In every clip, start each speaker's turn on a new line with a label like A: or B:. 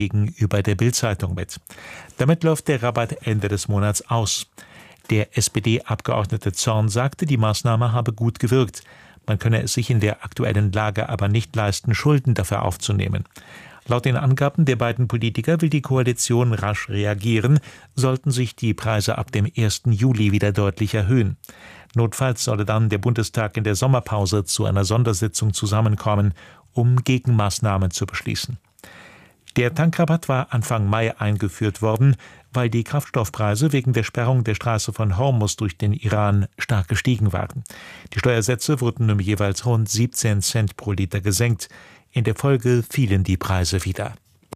A: gegenüber der Bild-Zeitung mit. Damit läuft der Rabatt Ende des Monats aus. Der SPD-Abgeordnete Zorn sagte, die Maßnahme habe gut gewirkt. Man könne es sich in der aktuellen Lage aber nicht leisten, Schulden dafür aufzunehmen. Laut den Angaben der beiden Politiker will die Koalition rasch reagieren, sollten sich die Preise ab dem 1. Juli wieder deutlich erhöhen. Notfalls solle dann der Bundestag in der Sommerpause zu einer Sondersitzung zusammenkommen, um Gegenmaßnahmen zu beschließen. Der Tankrabatt war Anfang Mai eingeführt worden, weil die Kraftstoffpreise wegen der Sperrung der Straße von Hormuz durch den Iran stark gestiegen waren. Die Steuersätze wurden um jeweils rund 17 Cent pro Liter gesenkt. In der Folge fielen die Preise wieder.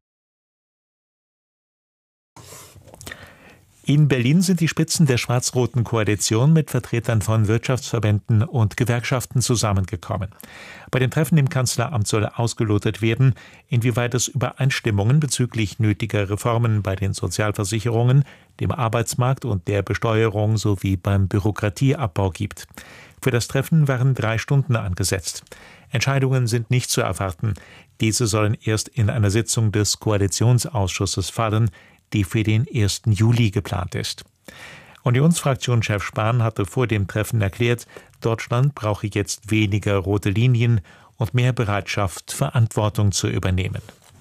A: In Berlin sind die Spitzen der schwarz-roten Koalition mit Vertretern von Wirtschaftsverbänden und Gewerkschaften zusammengekommen. Bei dem Treffen im Kanzleramt soll ausgelotet werden, inwieweit es Übereinstimmungen bezüglich nötiger Reformen bei den Sozialversicherungen, dem Arbeitsmarkt und der Besteuerung sowie beim Bürokratieabbau gibt. Für das Treffen waren 3 Stunden angesetzt. Entscheidungen sind nicht zu erwarten. Diese sollen erst in einer Sitzung des Koalitionsausschusses fallen, die für den 1. Juli geplant ist. Unionsfraktionschef Spahn hatte vor dem Treffen erklärt, Deutschland brauche jetzt weniger rote Linien und mehr Bereitschaft, Verantwortung zu übernehmen.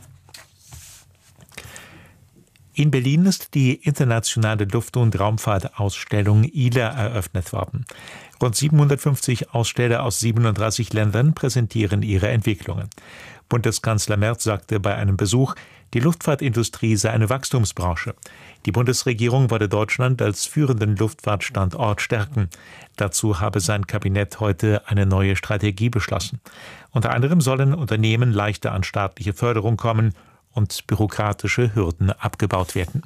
A: In Berlin ist die internationale Luft- und Raumfahrtausstellung ILA eröffnet worden. Rund 750 Aussteller aus 37 Ländern präsentieren ihre Entwicklungen. Bundeskanzler Merz sagte bei einem Besuch, die Luftfahrtindustrie sei eine Wachstumsbranche. Die Bundesregierung wolle Deutschland als führenden Luftfahrtstandort stärken. Dazu habe sein Kabinett heute eine neue Strategie beschlossen. Unter anderem sollen Unternehmen leichter an staatliche Förderung kommen und bürokratische Hürden abgebaut werden.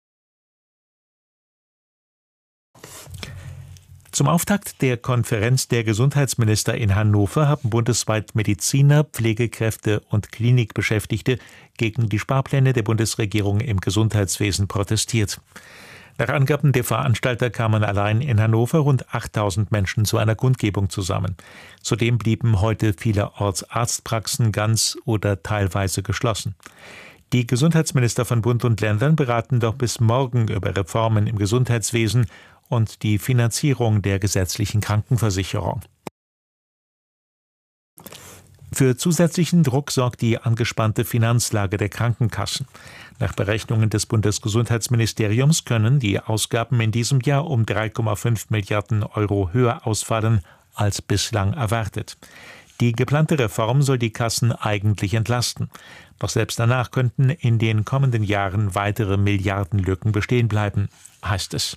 A: Zum Auftakt der Konferenz der Gesundheitsminister in Hannover haben bundesweit Mediziner, Pflegekräfte und Klinikbeschäftigte gegen die Sparpläne der Bundesregierung im Gesundheitswesen protestiert. Nach Angaben der Veranstalter kamen allein in Hannover rund 8.000 Menschen zu einer Kundgebung zusammen. Zudem blieben heute vielerorts Arztpraxen ganz oder teilweise geschlossen. Die Gesundheitsminister von Bund und Ländern beraten doch bis morgen über Reformen im Gesundheitswesen und die Finanzierung der gesetzlichen Krankenversicherung. Für zusätzlichen Druck sorgt die angespannte Finanzlage der Krankenkassen. Nach Berechnungen des Bundesgesundheitsministeriums können die Ausgaben in diesem Jahr um 3,5 Milliarden Euro höher ausfallen als bislang erwartet. Die geplante Reform soll die Kassen eigentlich entlasten. Doch selbst danach könnten in den kommenden Jahren weitere Milliardenlücken bestehen bleiben, heißt es.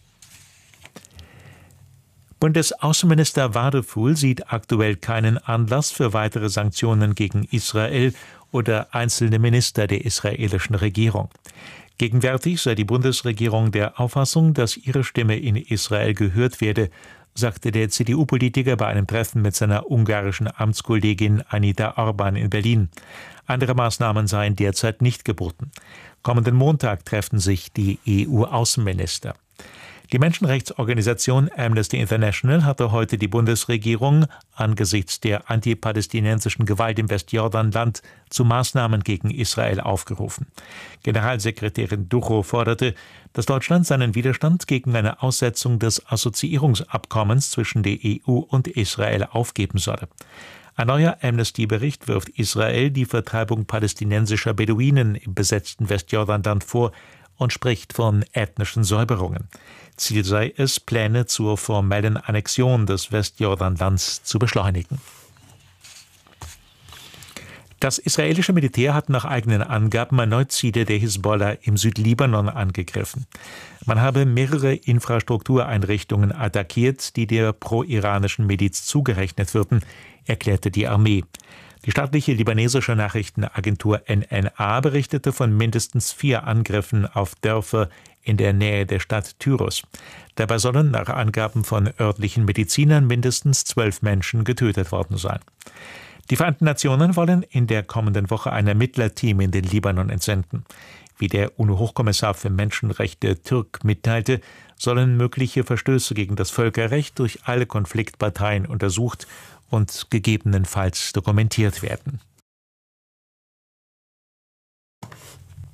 A: Bundesaußenminister Wadefuhl sieht aktuell keinen Anlass für weitere Sanktionen gegen Israel oder einzelne Minister der israelischen Regierung. Gegenwärtig sei die Bundesregierung der Auffassung, dass ihre Stimme in Israel gehört werde, sagte der CDU-Politiker bei einem Treffen mit seiner ungarischen Amtskollegin Anita Orban in Berlin. Andere Maßnahmen seien derzeit nicht geboten. Kommenden Montag treffen sich die EU-Außenminister. Die Menschenrechtsorganisation Amnesty International hatte heute die Bundesregierung angesichts der antipalästinensischen Gewalt im Westjordanland zu Maßnahmen gegen Israel aufgerufen. Generalsekretärin Ducho forderte, dass Deutschland seinen Widerstand gegen eine Aussetzung des Assoziierungsabkommens zwischen der EU und Israel aufgeben solle. Ein neuer Amnesty-Bericht wirft Israel die Vertreibung palästinensischer Beduinen im besetzten Westjordanland vor und spricht von ethnischen Säuberungen. Ziel sei es, Pläne zur formellen Annexion des Westjordanlands zu beschleunigen. Das israelische Militär hat nach eigenen Angaben erneut Ziele der Hisbollah im Südlibanon angegriffen. Man habe mehrere Infrastruktureinrichtungen attackiert, die der pro-iranischen Miliz zugerechnet würden, erklärte die Armee. Die staatliche libanesische Nachrichtenagentur NNA berichtete von mindestens 4 Angriffen auf Dörfer in der Nähe der Stadt Tyros. Dabei sollen nach Angaben von örtlichen Medizinern mindestens 12 Menschen getötet worden sein. Die Vereinten Nationen wollen in der kommenden Woche ein Ermittlerteam in den Libanon entsenden. Wie der UNO-Hochkommissar für Menschenrechte Türk mitteilte, sollen mögliche Verstöße gegen das Völkerrecht durch alle Konfliktparteien untersucht und gegebenenfalls dokumentiert werden.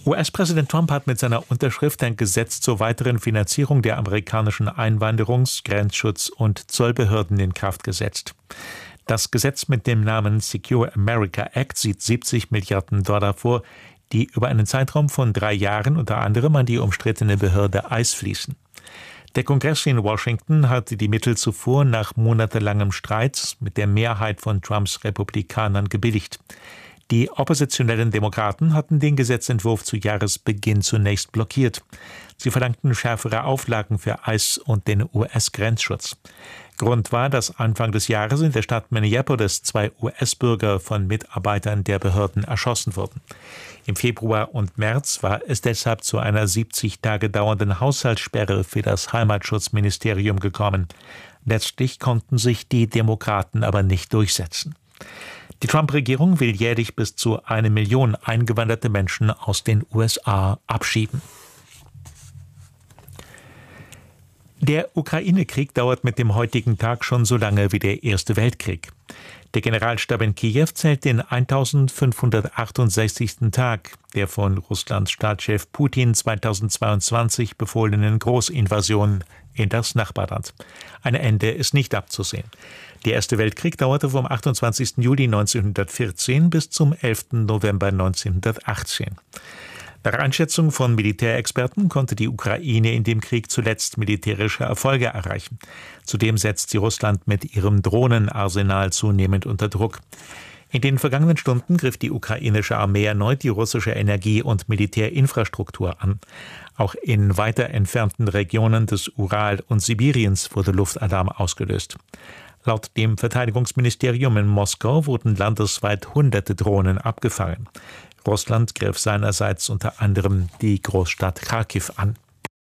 A: US-Präsident Trump hat mit seiner Unterschrift ein Gesetz zur weiteren Finanzierung der amerikanischen Einwanderungs-, Grenzschutz- und Zollbehörden in Kraft gesetzt. Das Gesetz mit dem Namen Secure America Act sieht 70 Milliarden Dollar vor, die über einen Zeitraum von 3 Jahren unter anderem an die umstrittene Behörde ICE fließen. Der Kongress in Washington hatte die Mittel zuvor nach monatelangem Streit mit der Mehrheit von Trumps Republikanern gebilligt. Die oppositionellen Demokraten hatten den Gesetzentwurf zu Jahresbeginn zunächst blockiert. Sie verlangten schärfere Auflagen für ICE und den US-Grenzschutz. Grund war, dass Anfang des Jahres in der Stadt Minneapolis 2 US-Bürger von Mitarbeitern der Behörden erschossen wurden. Im Februar und März war es deshalb zu einer 70 Tage dauernden Haushaltssperre für das Heimatschutzministerium gekommen. Letztlich konnten sich die Demokraten aber nicht durchsetzen. Die Trump-Regierung will jährlich bis zu 1 Million eingewanderte Menschen aus den USA abschieben. Der Ukraine-Krieg dauert mit dem heutigen Tag schon so lange wie der Erste Weltkrieg. Der Generalstab in Kiew zählt den 1568. Tag der von Russlands Staatschef Putin 2022 befohlenen Großinvasion in das Nachbarland. Ein Ende ist nicht abzusehen. Der Erste Weltkrieg dauerte vom 28. Juli 1914 bis zum 11. November 1918. Nach Einschätzung von Militärexperten konnte die Ukraine in dem Krieg zuletzt militärische Erfolge erreichen. Zudem setzt sie Russland mit ihrem Drohnenarsenal zunehmend unter Druck. In den vergangenen Stunden griff die ukrainische Armee erneut die russische Energie- und Militärinfrastruktur an. Auch in weiter entfernten Regionen des Ural und Sibiriens wurde Luftalarm ausgelöst. Laut dem Verteidigungsministerium in Moskau wurden landesweit hunderte Drohnen abgefangen. Russland griff seinerseits unter anderem die Großstadt Charkiw an.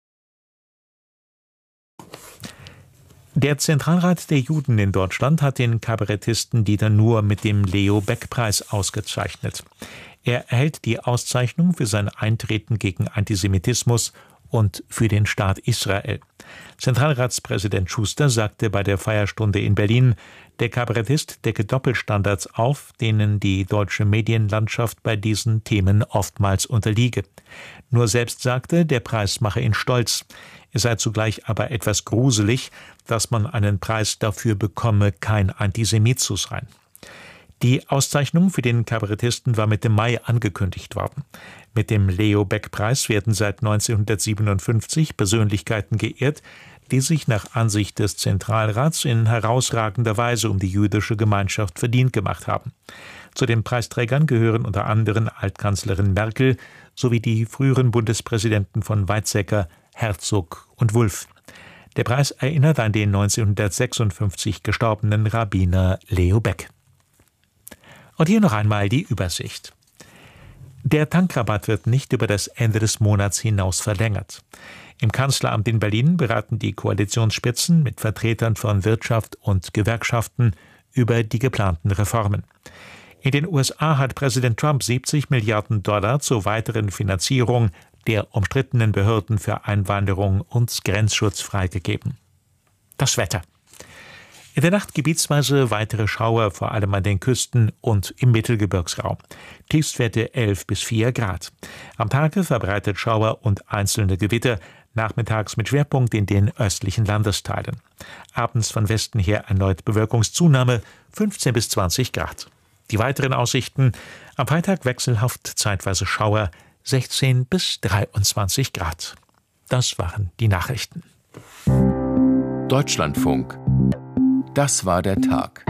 A: Der Zentralrat der Juden in Deutschland hat den Kabarettisten Dieter Nuhr mit dem Leo-Baeck-Preis ausgezeichnet. Er erhält die Auszeichnung für sein Eintreten gegen Antisemitismus und für den Staat Israel. Zentralratspräsident Schuster sagte bei der Feierstunde in Berlin, der Kabarettist decke Doppelstandards auf, denen die deutsche Medienlandschaft bei diesen Themen oftmals unterliege. Nur selbst sagte, der Preis mache ihn stolz. Es sei zugleich aber etwas gruselig, dass man einen Preis dafür bekomme, kein Antisemit zu sein. Die Auszeichnung für den Kabarettisten war Mitte Mai angekündigt worden. Mit dem Leo-Baeck-Preis werden seit 1957 Persönlichkeiten geehrt, die sich nach Ansicht des Zentralrats in herausragender Weise um die jüdische Gemeinschaft verdient gemacht haben. Zu den Preisträgern gehören unter anderem Altkanzlerin Merkel sowie die früheren Bundespräsidenten von Weizsäcker, Herzog und Wulff. Der Preis erinnert an den 1956 gestorbenen Rabbiner Leo Baeck. Und hier noch einmal die Übersicht. Der Tankrabatt wird nicht über das Ende des Monats hinaus verlängert. Im Kanzleramt in Berlin beraten die Koalitionsspitzen mit Vertretern von Wirtschaft und Gewerkschaften über die geplanten Reformen. In den USA hat Präsident Trump 70 Milliarden Dollar zur weiteren Finanzierung der umstrittenen Behörden für Einwanderung und Grenzschutz freigegeben. Das Wetter. In der Nacht gebietsweise weitere Schauer, vor allem an den Küsten und im Mittelgebirgsraum. Tiefstwerte 11 bis 4 Grad. Am Tage verbreitet Schauer und einzelne Gewitter, nachmittags mit Schwerpunkt in den östlichen Landesteilen. Abends von Westen her erneut Bewölkungszunahme 15 bis 20 Grad. Die weiteren Aussichten: am Freitag wechselhaft zeitweise Schauer 16 bis 23 Grad. Das waren die Nachrichten.
B: Deutschlandfunk. Das war der Tag.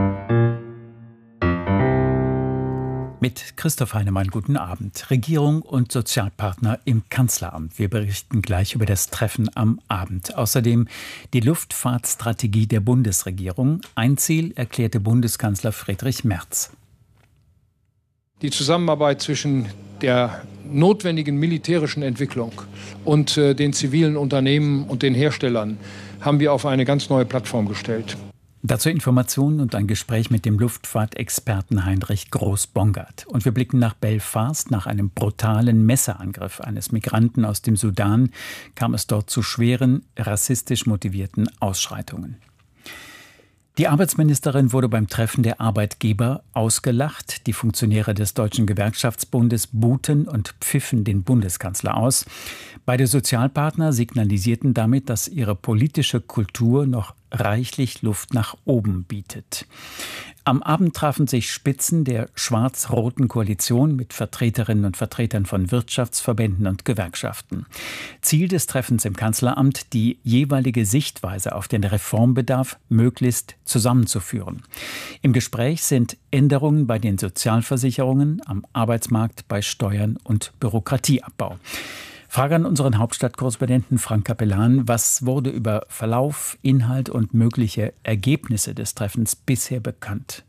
C: Mit Christoph Heinemann, guten Abend. Regierung und Sozialpartner im Kanzleramt. Wir berichten gleich über das Treffen am Abend. Außerdem die Luftfahrtstrategie der Bundesregierung. Ein Ziel erklärte Bundeskanzler Friedrich Merz.
D: Die Zusammenarbeit zwischen der notwendigen militärischen Entwicklung und den zivilen Unternehmen und den Herstellern haben wir auf eine ganz neue Plattform gestellt.
C: Dazu Informationen und ein Gespräch mit dem Luftfahrtexperten Heinrich Groß-Bongard. Und wir blicken nach Belfast. Nach einem brutalen Messerangriff eines Migranten aus dem Sudan kam es dort zu schweren, rassistisch motivierten Ausschreitungen. Die Arbeitsministerin wurde beim Treffen der Arbeitgeber ausgelacht. Die Funktionäre des Deutschen Gewerkschaftsbundes buhten und pfiffen den Bundeskanzler aus. Beide Sozialpartner signalisierten damit, dass ihre politische Kultur noch reichlich Luft nach oben bietet. Am Abend trafen sich Spitzen der schwarz-roten Koalition mit Vertreterinnen und Vertretern von Wirtschaftsverbänden und Gewerkschaften. Ziel des Treffens im Kanzleramt, die jeweilige Sichtweise auf den Reformbedarf möglichst zusammenzuführen. Im Gespräch sind Änderungen bei den Sozialversicherungen, am Arbeitsmarkt, bei Steuern und Bürokratieabbau. Frage an unseren Hauptstadtkorrespondenten Frank Capellan. Was wurde über Verlauf, Inhalt und mögliche Ergebnisse des Treffens bisher bekannt?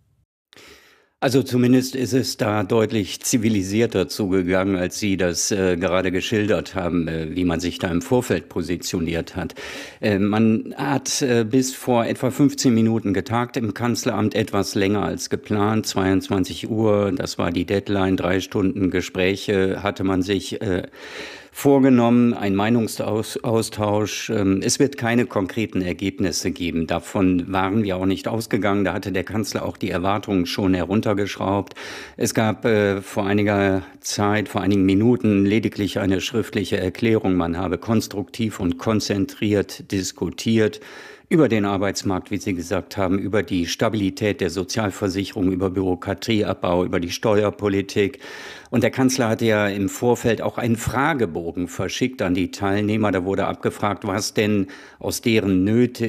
E: Also zumindest ist es da deutlich zivilisierter zugegangen, als Sie das gerade geschildert haben, wie man sich da im Vorfeld positioniert hat. Man hat bis vor etwa 15 Minuten getagt im Kanzleramt, etwas länger als geplant, 22 Uhr, das war die Deadline, 3 Stunden Gespräche hatte man sich vorgenommen, ein Meinungsaustausch. Es wird keine konkreten Ergebnisse geben. Davon waren wir auch nicht ausgegangen. Da hatte der Kanzler auch die Erwartungen schon heruntergeschraubt. Es gab vor einiger Zeit, vor einigen Minuten lediglich eine schriftliche Erklärung. Man habe konstruktiv und konzentriert diskutiert über den Arbeitsmarkt, wie Sie gesagt haben, über die Stabilität der Sozialversicherung, über Bürokratieabbau, über die Steuerpolitik. Und der Kanzler hatte ja im Vorfeld auch einen Fragebogen verschickt an die Teilnehmer. Da wurde abgefragt, was denn aus deren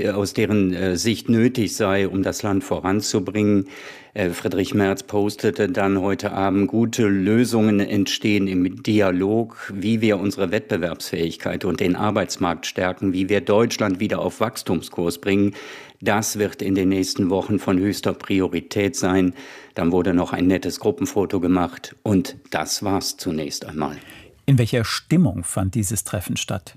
E: Sicht nötig sei, um das Land voranzubringen. Friedrich Merz postete dann heute Abend: Gute Lösungen entstehen im Dialog, wie wir unsere Wettbewerbsfähigkeit und den Arbeitsmarkt stärken, wie wir Deutschland wieder auf Wachstumskurs bringen. Das wird in den nächsten Wochen von höchster Priorität sein. Dann wurde noch ein nettes Gruppenfoto gemacht und das war's zunächst einmal.
C: In welcher Stimmung fand dieses Treffen statt?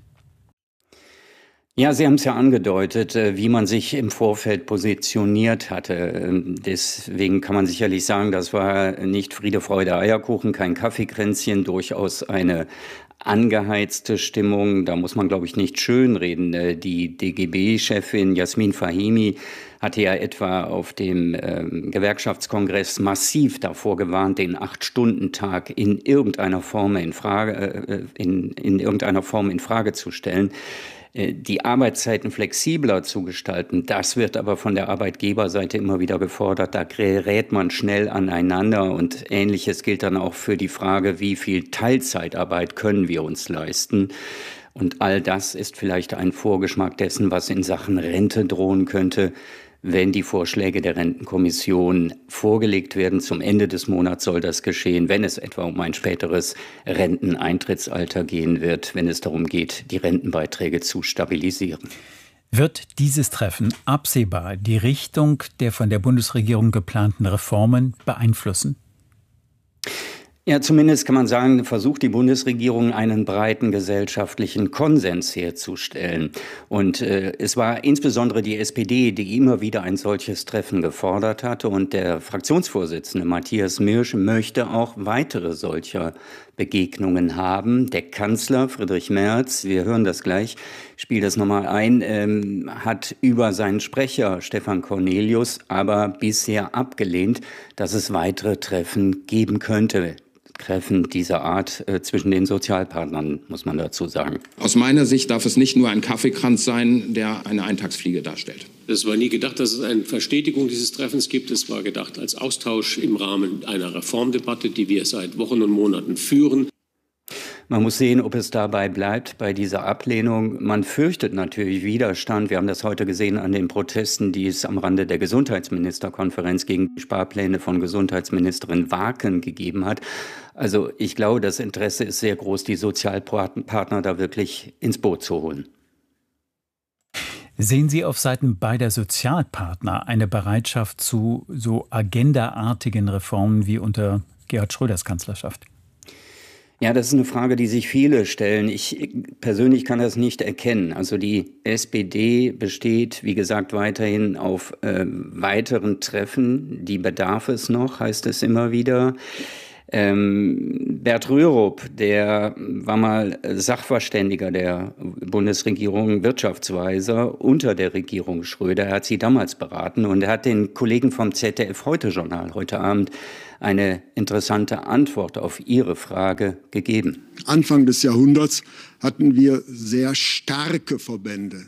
E: Ja, Sie haben es ja angedeutet, wie man sich im Vorfeld positioniert hatte. Deswegen kann man sicherlich sagen, das war nicht Friede, Freude, Eierkuchen, kein Kaffeekränzchen, durchaus eine angeheizte Stimmung. Da muss man, glaube ich, nicht schönreden. Die DGB-Chefin Jasmin Fahimi hatte ja etwa auf dem Gewerkschaftskongress massiv davor gewarnt, den 8-Stunden-Tag in irgendeiner Form in Frage zu stellen. Die Arbeitszeiten flexibler zu gestalten, das wird aber von der Arbeitgeberseite immer wieder gefordert. Da gerät man schnell aneinander und Ähnliches gilt dann auch für die Frage, wie viel Teilzeitarbeit können wir uns leisten. Und all das ist vielleicht ein Vorgeschmack dessen, was in Sachen Rente drohen könnte, wenn die Vorschläge der Rentenkommission vorgelegt werden. Zum Ende des Monats soll das geschehen, wenn es etwa um ein späteres Renteneintrittsalter gehen wird, wenn es darum geht, die Rentenbeiträge zu stabilisieren.
C: Wird dieses Treffen absehbar die Richtung der von der Bundesregierung geplanten Reformen beeinflussen?
E: Ja, zumindest kann man sagen, versucht die Bundesregierung einen breiten gesellschaftlichen Konsens herzustellen. Und es war insbesondere die SPD, die immer wieder ein solches Treffen gefordert hatte. Und der Fraktionsvorsitzende Matthias Mirsch möchte auch weitere solcher Begegnungen haben. Der Kanzler Friedrich Merz, wir hören das gleich, spielt das nochmal ein, hat über seinen Sprecher Stefan Cornelius aber bisher abgelehnt, dass es weitere Treffen geben könnte. Treffen dieser Art zwischen den Sozialpartnern, muss man dazu sagen.
F: Aus meiner Sicht darf es nicht nur ein Kaffeekranz sein, der eine Eintagsfliege darstellt.
G: Es war nie gedacht, dass es eine Verstetigung dieses Treffens gibt. Es war gedacht als Austausch im Rahmen einer Reformdebatte, die wir seit Wochen und Monaten führen.
E: Man muss sehen, ob es dabei bleibt, bei dieser Ablehnung. Man fürchtet natürlich Widerstand. Wir haben das heute gesehen an den Protesten, die es am Rande der Gesundheitsministerkonferenz gegen die Sparpläne von Gesundheitsministerin Waken gegeben hat. Also ich glaube, das Interesse ist sehr groß, die Sozialpartner da wirklich ins Boot zu holen.
C: Sehen Sie auf Seiten beider Sozialpartner eine Bereitschaft zu so agendaartigen Reformen wie unter Gerhard Schröders Kanzlerschaft?
E: Ja, das ist eine Frage, die sich viele stellen. Ich persönlich kann das nicht erkennen. Also die SPD besteht, wie gesagt, weiterhin auf weiteren Treffen. Die bedarf es noch, heißt es immer wieder. Bert Rürup, der war mal Sachverständiger der Bundesregierung, Wirtschaftsweiser unter der Regierung Schröder. Er hat sie damals beraten und er hat den Kollegen vom ZDF-Heute-Journal heute Abend eine interessante Antwort auf Ihre Frage gegeben.
H: Anfang des Jahrhunderts hatten wir sehr starke Verbände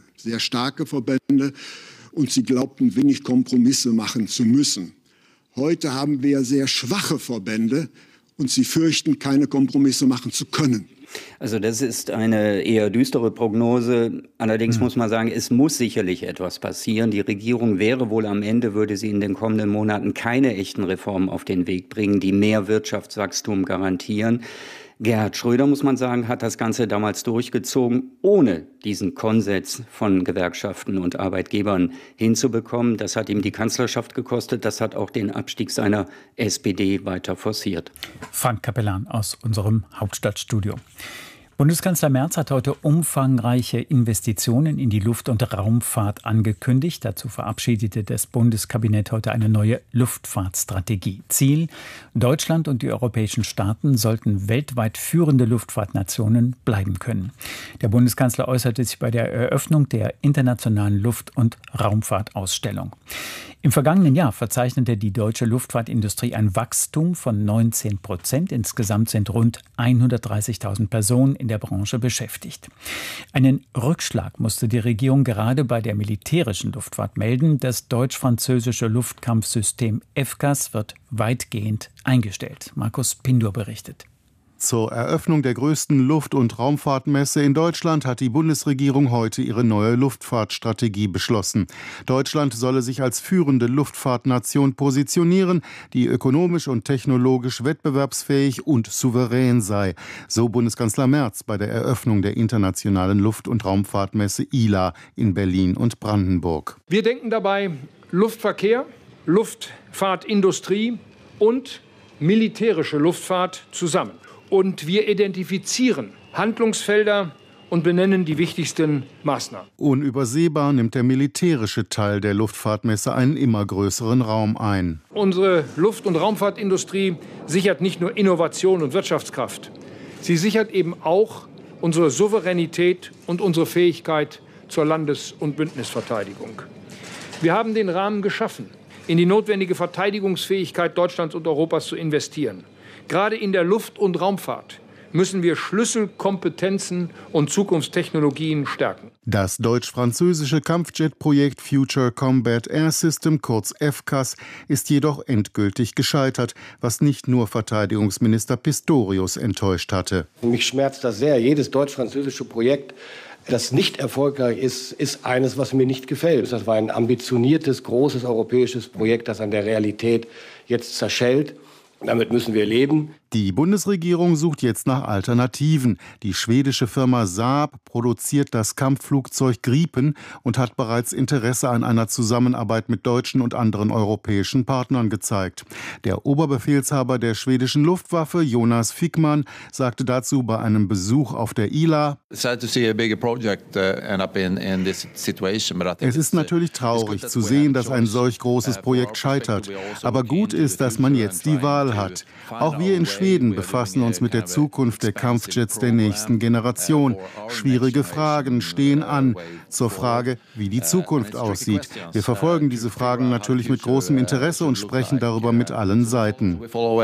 H: und sie glaubten, wenig Kompromisse machen zu müssen. Heute haben wir sehr schwache Verbände und sie fürchten, keine Kompromisse machen zu können.
E: Also das ist eine eher düstere Prognose. Allerdings muss man sagen, es muss sicherlich etwas passieren. Die Regierung wäre wohl am Ende, würde sie in den kommenden Monaten keine echten Reformen auf den Weg bringen, die mehr Wirtschaftswachstum garantieren. Gerhard Schröder, muss man sagen, hat das Ganze damals durchgezogen, ohne diesen Konsens von Gewerkschaften und Arbeitgebern hinzubekommen. Das hat ihm die Kanzlerschaft gekostet. Das hat auch den Abstieg seiner SPD weiter forciert.
C: Frank Capellan aus unserem Hauptstadtstudio. Bundeskanzler Merz hat heute umfangreiche Investitionen in die Luft- und Raumfahrt angekündigt. Dazu verabschiedete das Bundeskabinett heute eine neue Luftfahrtstrategie. Ziel: Deutschland und die europäischen Staaten sollten weltweit führende Luftfahrtnationen bleiben können. Der Bundeskanzler äußerte sich bei der Eröffnung der internationalen Luft- und Raumfahrtausstellung. Im vergangenen Jahr verzeichnete die deutsche Luftfahrtindustrie ein Wachstum von 19%. Insgesamt sind rund 130.000 Personen in der Branche beschäftigt. Einen Rückschlag musste die Regierung gerade bei der militärischen Luftfahrt melden. Das deutsch-französische Luftkampfsystem FCAS wird weitgehend eingestellt. Markus Pindur berichtet.
I: Zur Eröffnung der größten Luft- und Raumfahrtmesse in Deutschland hat die Bundesregierung heute ihre neue Luftfahrtstrategie beschlossen. Deutschland solle sich als führende Luftfahrtnation positionieren, die ökonomisch und technologisch wettbewerbsfähig und souverän sei, so Bundeskanzler Merz bei der Eröffnung der internationalen Luft- und Raumfahrtmesse ILA in Berlin und Brandenburg.
D: Wir denken dabei Luftverkehr, Luftfahrtindustrie und militärische Luftfahrt zusammen. Und wir identifizieren Handlungsfelder und benennen die wichtigsten Maßnahmen.
I: Unübersehbar nimmt der militärische Teil der Luftfahrtmesse einen immer größeren Raum ein.
D: Unsere Luft- und Raumfahrtindustrie sichert nicht nur Innovation und Wirtschaftskraft. Sie sichert eben auch unsere Souveränität und unsere Fähigkeit zur Landes- und Bündnisverteidigung. Wir haben den Rahmen geschaffen, in die notwendige Verteidigungsfähigkeit Deutschlands und Europas zu investieren. Gerade in der Luft- und Raumfahrt müssen wir Schlüsselkompetenzen und Zukunftstechnologien stärken.
I: Das deutsch-französische Kampfjet-Projekt Future Combat Air System, kurz FCAS, ist jedoch endgültig gescheitert, was nicht nur Verteidigungsminister Pistorius enttäuscht hatte.
J: Mich schmerzt das sehr. Jedes deutsch-französische Projekt, das nicht erfolgreich ist, ist eines, was mir nicht gefällt. Das war ein ambitioniertes, großes europäisches Projekt, das an der Realität jetzt zerschellt. Damit müssen wir leben.
I: Die Bundesregierung sucht jetzt nach Alternativen. Die schwedische Firma Saab produziert das Kampfflugzeug Gripen und hat bereits Interesse an einer Zusammenarbeit mit deutschen und anderen europäischen Partnern gezeigt. Der Oberbefehlshaber der schwedischen Luftwaffe, Jonas Fickman, sagte dazu bei einem Besuch auf der ILA:
K: Es
I: ist natürlich traurig zu sehen, dass ein solch großes Projekt scheitert. Aber gut ist, dass man jetzt die Wahl hat. Auch wir in Schweden befassen uns mit der Zukunft der Kampfjets der nächsten Generation. Schwierige Fragen stehen an. Zur Frage, wie die Zukunft aussieht. Wir verfolgen diese Fragen natürlich mit großem Interesse und sprechen darüber mit allen Seiten.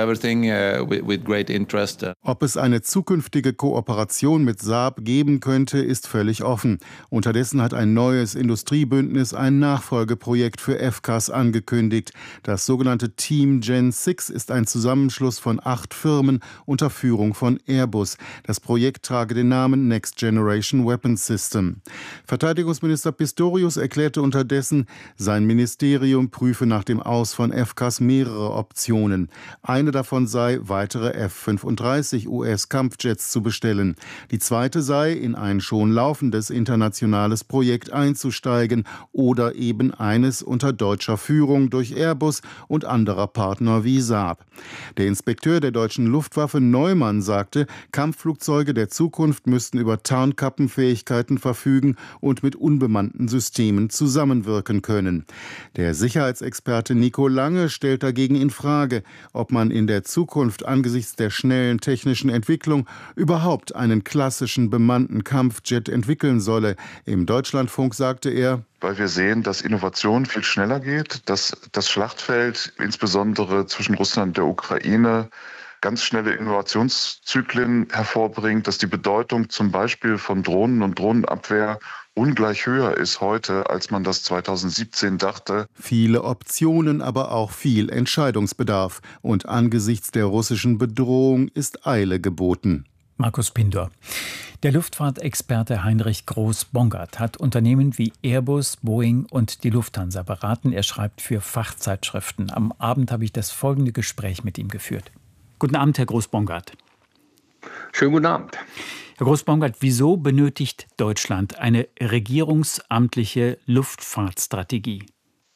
I: Ob es eine zukünftige Kooperation mit Saab geben könnte, ist völlig offen. Unterdessen hat ein neues Industriebündnis ein Nachfolgeprojekt für FCAS angekündigt. Das sogenannte Team Gen 6 ist ein Zusammenschluss von 8 Firmen unter Führung von Airbus. Das Projekt trage den Namen Next Generation Weapons System. Verteidigungsminister Pistorius erklärte unterdessen, sein Ministerium prüfe nach dem Aus von FCAS mehrere Optionen. Eine davon sei, weitere F-35 US-Kampfjets zu bestellen. Die zweite sei, in ein schon laufendes internationales Projekt einzusteigen oder eben eines unter deutscher Führung durch Airbus und anderer Partner wie Saab. Der Inspekteur der deutschen deutschen Luftwaffe Neumann sagte, Kampfflugzeuge der Zukunft müssten über Tarnkappenfähigkeiten verfügen und mit unbemannten Systemen zusammenwirken können. Der Sicherheitsexperte Nico Lange stellt dagegen in Frage, ob man in der Zukunft angesichts der schnellen technischen Entwicklung überhaupt einen klassischen bemannten Kampfjet entwickeln solle. Im Deutschlandfunk sagte er:
K: Weil wir sehen, dass Innovation viel schneller geht, dass das Schlachtfeld insbesondere zwischen Russland und der Ukraine ganz schnelle Innovationszyklen hervorbringt, dass die Bedeutung zum Beispiel von Drohnen und Drohnenabwehr ungleich höher ist heute, als man das 2017 dachte.
I: Viele Optionen, aber auch viel Entscheidungsbedarf. Und angesichts der russischen Bedrohung ist Eile geboten.
C: Markus Pindor. Der Luftfahrtexperte Heinrich Groß-Bongard hat Unternehmen wie Airbus, Boeing und die Lufthansa beraten. Er schreibt für Fachzeitschriften. Am Abend habe ich das folgende Gespräch mit ihm geführt. Guten Abend, Herr Groß-Bongard.
L: Schönen guten Abend.
C: Herr Groß-Bongard, wieso benötigt Deutschland eine regierungsamtliche Luftfahrtstrategie?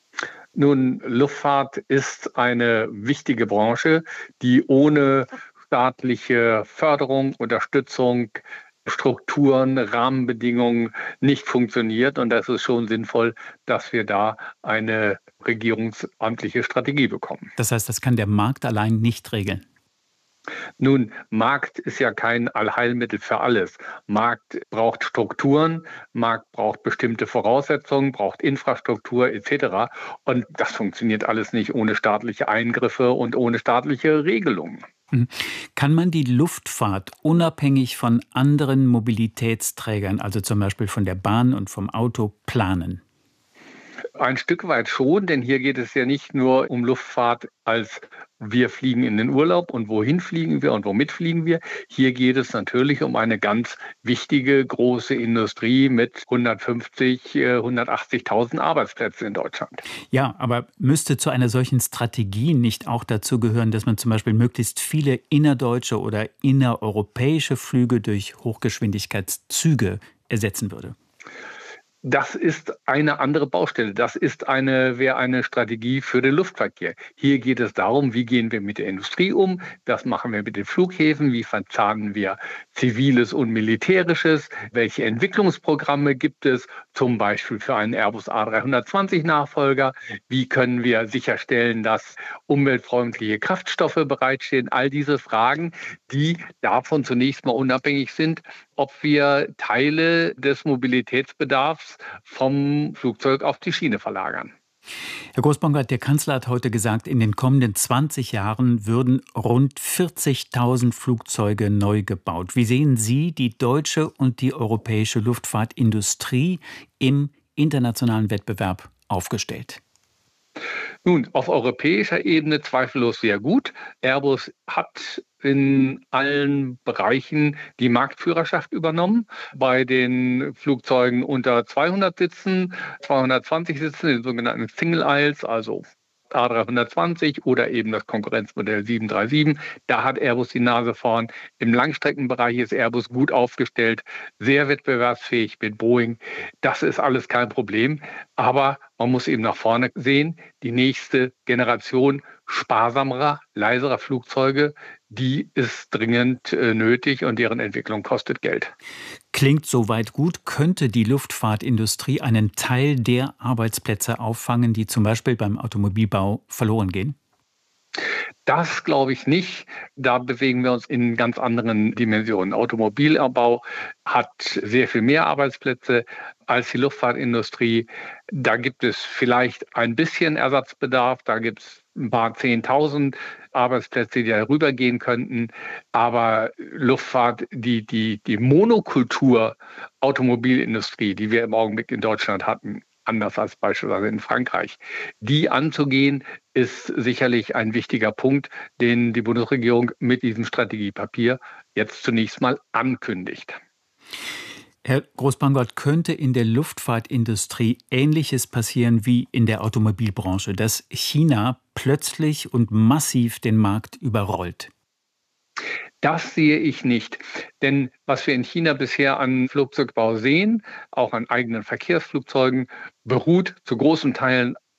L: Nun, Luftfahrt ist eine wichtige Branche, die ohne staatliche Förderung, Unterstützung, Strukturen, Rahmenbedingungen nicht funktioniert. Und das ist schon sinnvoll, dass wir da eine regierungsamtliche Strategie bekommen.
C: Das heißt, das kann der Markt allein nicht regeln?
L: Nun, Markt ist ja kein Allheilmittel für alles. Markt braucht Strukturen, Markt braucht bestimmte Voraussetzungen, braucht Infrastruktur etc. Und das funktioniert alles nicht ohne staatliche Eingriffe und ohne staatliche Regelungen.
C: Kann man die Luftfahrt unabhängig von anderen Mobilitätsträgern, also zum Beispiel von der Bahn und vom Auto, planen?
L: Ein Stück weit schon, denn hier geht es ja nicht nur um Luftfahrt als wir fliegen in den Urlaub und wohin fliegen wir und womit fliegen wir. Hier geht es natürlich um eine ganz wichtige große Industrie mit 180.000 Arbeitsplätzen in Deutschland.
C: Ja, aber müsste zu einer solchen Strategie nicht auch dazu gehören, dass man zum Beispiel möglichst viele innerdeutsche oder innereuropäische Flüge durch Hochgeschwindigkeitszüge ersetzen würde?
L: Das ist eine andere Baustelle. Das wäre eine Strategie für den Luftverkehr. Hier geht es darum, wie gehen wir mit der Industrie um? Was machen wir mit den Flughäfen? Wie verzahnen wir Ziviles und Militärisches? Welche Entwicklungsprogramme gibt es? Zum Beispiel für einen Airbus A320-Nachfolger. Wie können wir sicherstellen, dass umweltfreundliche Kraftstoffe bereitstehen? All diese Fragen, die davon zunächst mal unabhängig sind, ob wir Teile des Mobilitätsbedarfs vom Flugzeug auf die Schiene verlagern.
C: Herr Groß-Bongard, der Kanzler hat heute gesagt, in den kommenden 20 Jahren würden rund 40.000 Flugzeuge neu gebaut. Wie sehen Sie die deutsche und die europäische Luftfahrtindustrie im internationalen Wettbewerb aufgestellt?
L: Nun, auf europäischer Ebene zweifellos sehr gut. Airbus hat in allen Bereichen die Marktführerschaft übernommen. Bei den Flugzeugen unter 200 Sitzen, 220 Sitzen, den sogenannten Single Aisles, also A320 oder eben das Konkurrenzmodell 737. Da hat Airbus die Nase vorn. Im Langstreckenbereich ist Airbus gut aufgestellt, sehr wettbewerbsfähig mit Boeing. Das ist alles kein Problem. Aber man muss eben nach vorne sehen, die nächste Generation sparsamerer, leiserer Flugzeuge, die ist dringend nötig und deren Entwicklung kostet Geld.
C: Klingt soweit gut. Könnte die Luftfahrtindustrie einen Teil der Arbeitsplätze auffangen, die zum Beispiel beim Automobilbau verloren gehen?
L: Das glaube ich nicht. Da bewegen wir uns in ganz anderen Dimensionen. Automobilbau hat sehr viel mehr Arbeitsplätze als die Luftfahrtindustrie. Da gibt es vielleicht ein bisschen Ersatzbedarf. Da gibt es ein paar 10.000 Arbeitsplätze, die darüber gehen könnten. Aber Luftfahrt, die Monokultur Automobilindustrie, die wir im Augenblick in Deutschland hatten, anders als beispielsweise in Frankreich, die anzugehen, ist sicherlich ein wichtiger Punkt, den die Bundesregierung mit diesem Strategiepapier jetzt zunächst mal ankündigt.
C: Herr Groß-Bongard, könnte in der Luftfahrtindustrie Ähnliches passieren wie in der Automobilbranche, dass China plötzlich und massiv den Markt überrollt?
L: Das sehe ich nicht. Denn was wir in China bisher an Flugzeugbau sehen, auch an eigenen Verkehrsflugzeugen, beruht zu großen Teilen auf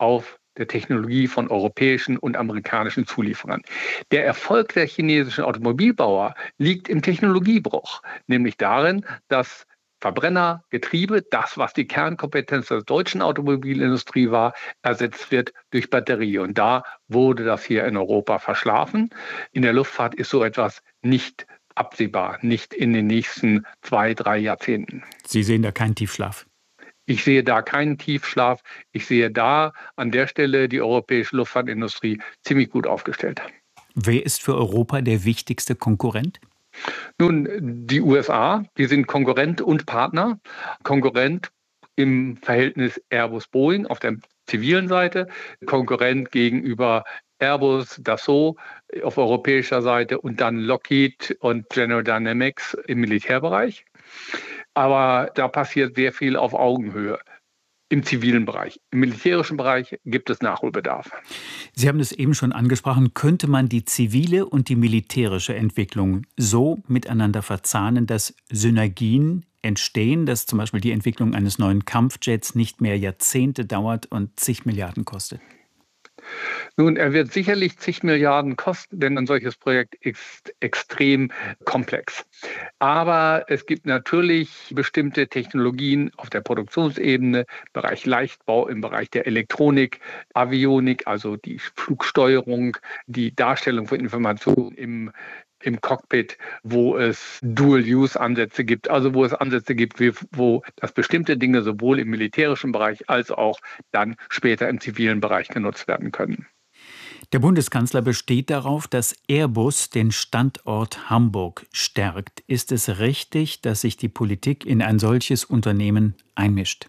L: der Technologie von europäischen und amerikanischen Zulieferern. Der Erfolg der chinesischen Automobilbauer liegt im Technologiebruch, nämlich darin, dass Verbrenner, Getriebe, das, was die Kernkompetenz der deutschen Automobilindustrie war, ersetzt wird durch Batterie. Und da wurde das hier in Europa verschlafen. In der Luftfahrt ist so etwas nicht absehbar, nicht in den nächsten 2-3 Jahrzehnten.
C: Sie sehen da keinen Tiefschlaf?
L: Ich sehe da keinen Tiefschlaf. Ich sehe da an der Stelle die europäische Luftfahrtindustrie ziemlich gut aufgestellt.
C: Wer ist für Europa der wichtigste Konkurrent?
L: Nun, die USA, die sind Konkurrent und Partner. Konkurrent im Verhältnis Airbus-Boeing auf der zivilen Seite, Konkurrent gegenüber Airbus, Dassault auf europäischer Seite und dann Lockheed und General Dynamics im Militärbereich. Aber da passiert sehr viel auf Augenhöhe im zivilen Bereich. Im militärischen Bereich gibt es Nachholbedarf.
C: Sie haben es eben schon angesprochen. Könnte man die zivile und die militärische Entwicklung so miteinander verzahnen, dass Synergien entstehen, dass zum Beispiel die Entwicklung eines neuen Kampfjets nicht mehr Jahrzehnte dauert und zig Milliarden kostet?
L: Nun, er wird sicherlich zig Milliarden kosten, denn ein solches Projekt ist extrem komplex. Aber es gibt natürlich bestimmte Technologien auf der Produktionsebene, im Bereich Leichtbau, im Bereich der Elektronik, Avionik, also die Flugsteuerung, die Darstellung von Informationen im Cockpit, wo es Dual-Use-Ansätze gibt, also wo es Ansätze gibt, wo das bestimmte Dinge sowohl im militärischen Bereich als auch dann später im zivilen Bereich genutzt werden können.
C: Der Bundeskanzler besteht darauf, dass Airbus den Standort Hamburg stärkt. Ist es richtig, dass sich die Politik in ein solches Unternehmen einmischt?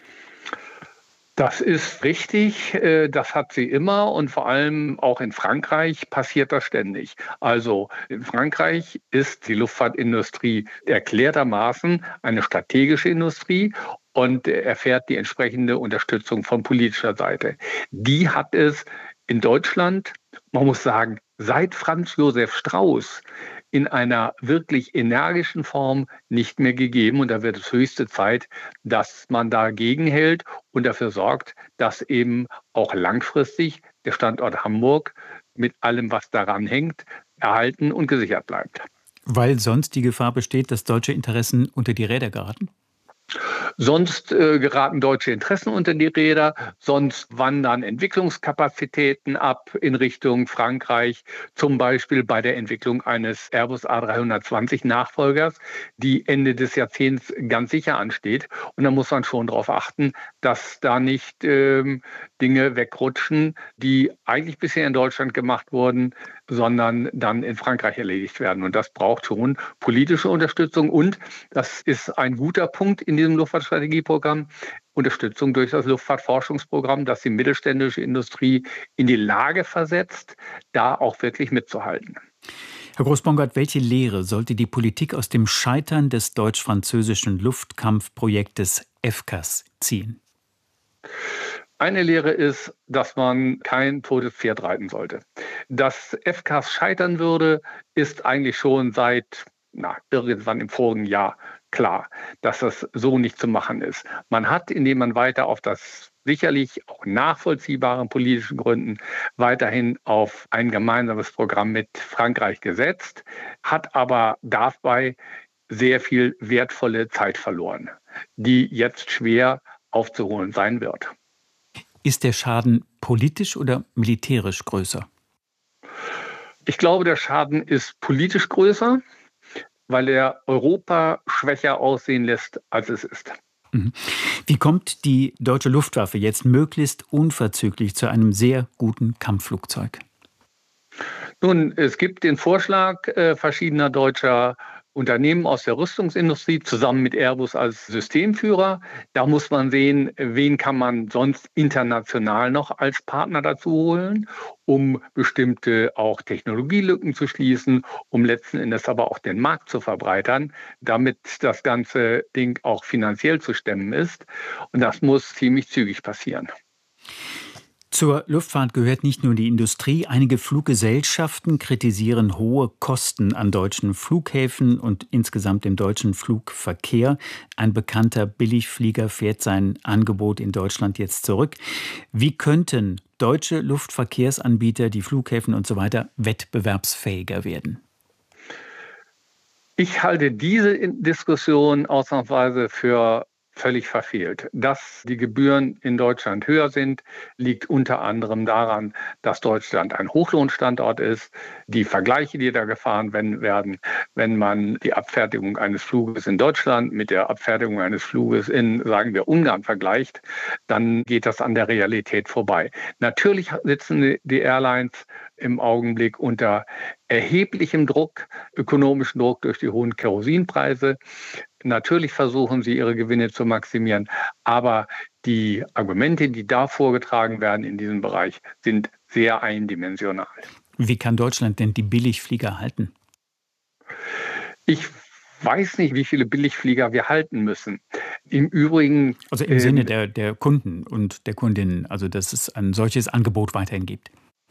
L: Das ist richtig, das hat sie immer und vor allem auch in Frankreich passiert das ständig. Also in Frankreich ist die Luftfahrtindustrie erklärtermaßen eine strategische Industrie und erfährt die entsprechende Unterstützung von politischer Seite. Die hat es in Deutschland, man muss sagen, seit Franz Josef Strauß in einer wirklich energischen Form nicht mehr gegeben. Und da wird es höchste Zeit, dass man dagegen hält und dafür sorgt, dass eben auch langfristig der Standort Hamburg mit allem, was daran hängt, erhalten und gesichert bleibt.
C: Weil sonst die Gefahr besteht, dass deutsche Interessen unter die Räder geraten?
L: Sonst geraten deutsche Interessen unter die Räder, sonst wandern Entwicklungskapazitäten ab in Richtung Frankreich, zum Beispiel bei der Entwicklung eines Airbus A320 Nachfolgers, die Ende des Jahrzehnts ganz sicher ansteht. Und da muss man schon darauf achten, dass da nicht Dinge wegrutschen, die eigentlich bisher in Deutschland gemacht wurden, sondern dann in Frankreich erledigt werden. Und das braucht schon politische Unterstützung. Und das ist ein guter Punkt in diesem Luftfahrtstrategieprogramm, Unterstützung durch das Luftfahrtforschungsprogramm, das die mittelständische Industrie in die Lage versetzt, da auch wirklich mitzuhalten.
C: Herr Groß-Bongard, welche Lehre sollte die Politik aus dem Scheitern des deutsch-französischen Luftkampfprojektes FCAS ziehen?
L: Eine Lehre ist, dass man kein totes Pferd reiten sollte. Dass FCAS scheitern würde, ist eigentlich schon seit irgendwann im vorigen Jahr klar, dass das so nicht zu machen ist. Man hat, indem man weiter auf das sicherlich auch nachvollziehbaren politischen Gründen weiterhin auf ein gemeinsames Programm mit Frankreich gesetzt, hat aber dabei sehr viel wertvolle Zeit verloren, die jetzt schwer aufzuholen sein wird.
C: Ist der Schaden politisch oder militärisch größer?
L: Ich glaube, der Schaden ist politisch größer, weil er Europa schwächer aussehen lässt, als es ist.
C: Wie kommt die deutsche Luftwaffe jetzt möglichst unverzüglich zu einem sehr guten Kampfflugzeug?
L: Nun, es gibt den Vorschlag verschiedener deutscher Unternehmen aus der Rüstungsindustrie zusammen mit Airbus als Systemführer. Da muss man sehen, wen kann man sonst international noch als Partner dazu holen, um bestimmte auch Technologielücken zu schließen, um letzten Endes aber auch den Markt zu verbreitern, damit das ganze Ding auch finanziell zu stemmen ist. Und das muss ziemlich zügig passieren.
C: Zur Luftfahrt gehört nicht nur die Industrie. Einige Fluggesellschaften kritisieren hohe Kosten an deutschen Flughäfen und insgesamt im deutschen Flugverkehr. Ein bekannter Billigflieger fährt sein Angebot in Deutschland jetzt zurück. Wie könnten deutsche Luftverkehrsanbieter, die Flughäfen und so weiter, wettbewerbsfähiger werden?
L: Ich halte diese Diskussion ausnahmsweise für völlig verfehlt. Dass die Gebühren in Deutschland höher sind, liegt unter anderem daran, dass Deutschland ein Hochlohnstandort ist. Die Vergleiche, die da gefahren werden, wenn man die Abfertigung eines Fluges in Deutschland mit der Abfertigung eines Fluges in, sagen wir, Ungarn vergleicht, dann geht das an der Realität vorbei. Natürlich sitzen die Airlines im Augenblick unter erheblichem Druck, ökonomischen Druck durch die hohen Kerosinpreise. Natürlich versuchen sie, ihre Gewinne zu maximieren, aber die Argumente, die da vorgetragen werden in diesem Bereich, sind sehr eindimensional.
C: Wie kann Deutschland denn die Billigflieger halten?
L: Ich weiß nicht, wie viele Billigflieger wir halten müssen. Im Übrigen...
C: Also im Sinne der Kunden und der Kundinnen, also dass es ein solches Angebot weiterhin gibt.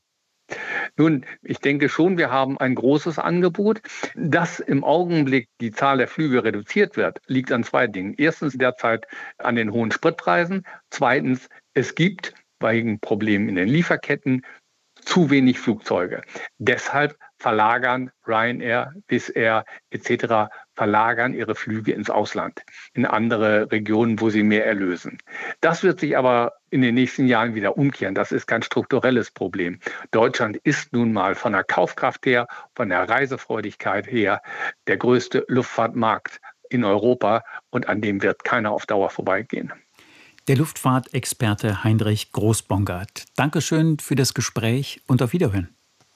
L: Nun, ich denke schon, wir haben ein großes Angebot. Dass im Augenblick die Zahl der Flüge reduziert wird, liegt an zwei Dingen. Erstens derzeit an den hohen Spritpreisen. Zweitens, es gibt wegen Problemen in den Lieferketten zu wenig Flugzeuge. Deshalb verlagern Ryanair, Wizz Air etc. verlagern ihre Flüge ins Ausland, in andere Regionen, wo sie mehr erlösen. Das wird sich aber in den nächsten Jahren wieder umkehren. Das ist kein strukturelles Problem. Deutschland ist nun mal von der Kaufkraft her, von der Reisefreudigkeit her der größte Luftfahrtmarkt in Europa und an dem wird keiner auf Dauer vorbeigehen.
C: Der Luftfahrtexperte Heinrich Groß-Bongard. Dankeschön für das Gespräch und auf Wiederhören.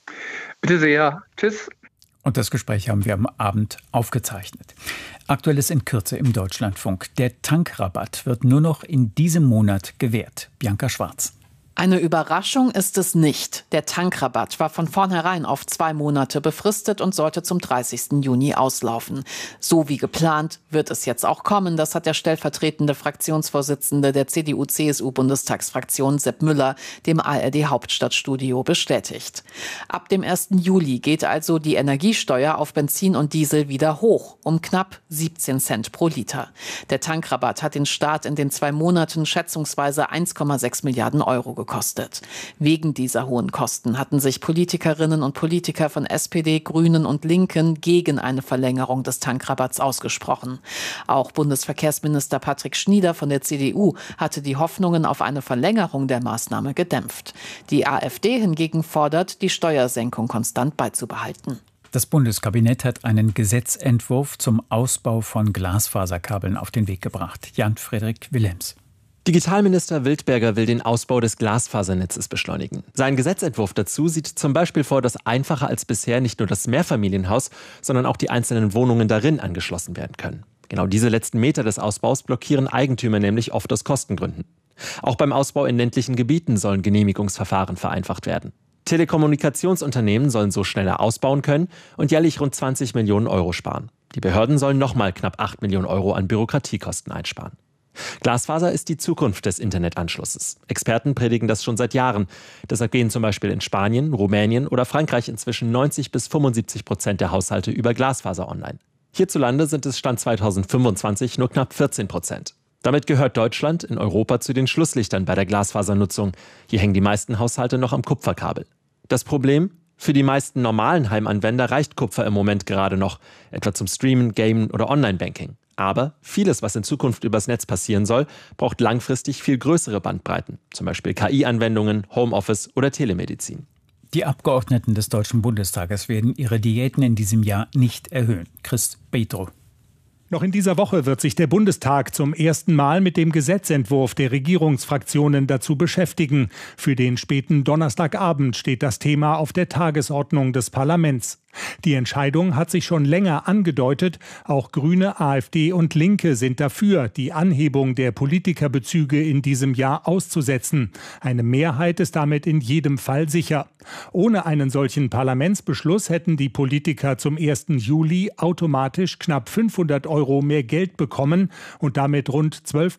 L: Bitte sehr. Tschüss.
C: Und das Gespräch haben wir am Abend aufgezeichnet. Aktuelles in Kürze im Deutschlandfunk. Der Tankrabatt wird nur noch in diesem Monat gewährt. Bianca Schwarz.
M: Eine Überraschung ist es nicht. Der Tankrabatt war von vornherein auf 2 Monate befristet und sollte zum 30. Juni auslaufen. So wie geplant wird es jetzt auch kommen. Das hat der stellvertretende Fraktionsvorsitzende der CDU-CSU-Bundestagsfraktion Sepp Müller dem ARD-Hauptstadtstudio bestätigt. Ab dem 1. Juli geht also die Energiesteuer auf Benzin und Diesel wieder hoch, um knapp 17 Cent pro Liter. Der Tankrabatt hat den Staat in den 2 Monaten schätzungsweise 1,6 Milliarden Euro gekostet. Wegen dieser hohen Kosten hatten sich Politikerinnen und Politiker von SPD, Grünen und Linken gegen eine Verlängerung des Tankrabatts ausgesprochen. Auch Bundesverkehrsminister Patrick Schnieder von der CDU hatte die Hoffnungen auf eine Verlängerung der Maßnahme gedämpft. Die AfD hingegen fordert, die Steuersenkung konstant beizubehalten.
C: Das Bundeskabinett hat einen Gesetzentwurf zum Ausbau von Glasfaserkabeln auf den Weg gebracht. Jan-Frederik Wilhelms.
N: Digitalminister Wildberger will den Ausbau des Glasfasernetzes beschleunigen. Sein Gesetzentwurf dazu sieht zum Beispiel vor, dass einfacher als bisher nicht nur das Mehrfamilienhaus, sondern auch die einzelnen Wohnungen darin angeschlossen werden können. Genau diese letzten Meter des Ausbaus blockieren Eigentümer nämlich oft aus Kostengründen. Auch beim Ausbau in ländlichen Gebieten sollen Genehmigungsverfahren vereinfacht werden. Telekommunikationsunternehmen sollen so schneller ausbauen können und jährlich rund 20 Millionen Euro sparen. Die Behörden sollen nochmal knapp 8 Millionen Euro an Bürokratiekosten einsparen. Glasfaser ist die Zukunft des Internetanschlusses. Experten predigen das schon seit Jahren. Deshalb gehen zum Beispiel in Spanien, Rumänien oder Frankreich inzwischen 90-75% der Haushalte über Glasfaser online. Hierzulande sind es Stand 2025 nur knapp 14%. Damit gehört Deutschland in Europa zu den Schlusslichtern bei der Glasfasernutzung. Hier hängen die meisten Haushalte noch am Kupferkabel. Das Problem? Für die meisten normalen Heimanwender reicht Kupfer im Moment gerade noch, etwa zum Streamen, Gamen oder Online-Banking. Aber vieles, was in Zukunft übers Netz passieren soll, braucht langfristig viel größere Bandbreiten. Zum Beispiel KI-Anwendungen, Homeoffice oder Telemedizin.
C: Die Abgeordneten des Deutschen Bundestages werden ihre Diäten in diesem Jahr nicht erhöhen. Chris Petro.
O: Noch in dieser Woche wird sich der Bundestag zum ersten Mal mit dem Gesetzentwurf der Regierungsfraktionen dazu beschäftigen. Für den späten Donnerstagabend steht das Thema auf der Tagesordnung des Parlaments. Die Entscheidung hat sich schon länger angedeutet. Auch Grüne, AfD und Linke sind dafür, die Anhebung der Politikerbezüge in diesem Jahr auszusetzen. Eine Mehrheit ist damit in jedem Fall sicher. Ohne einen solchen Parlamentsbeschluss hätten die Politiker zum 1. Juli automatisch knapp 500 € mehr Geld bekommen und damit rund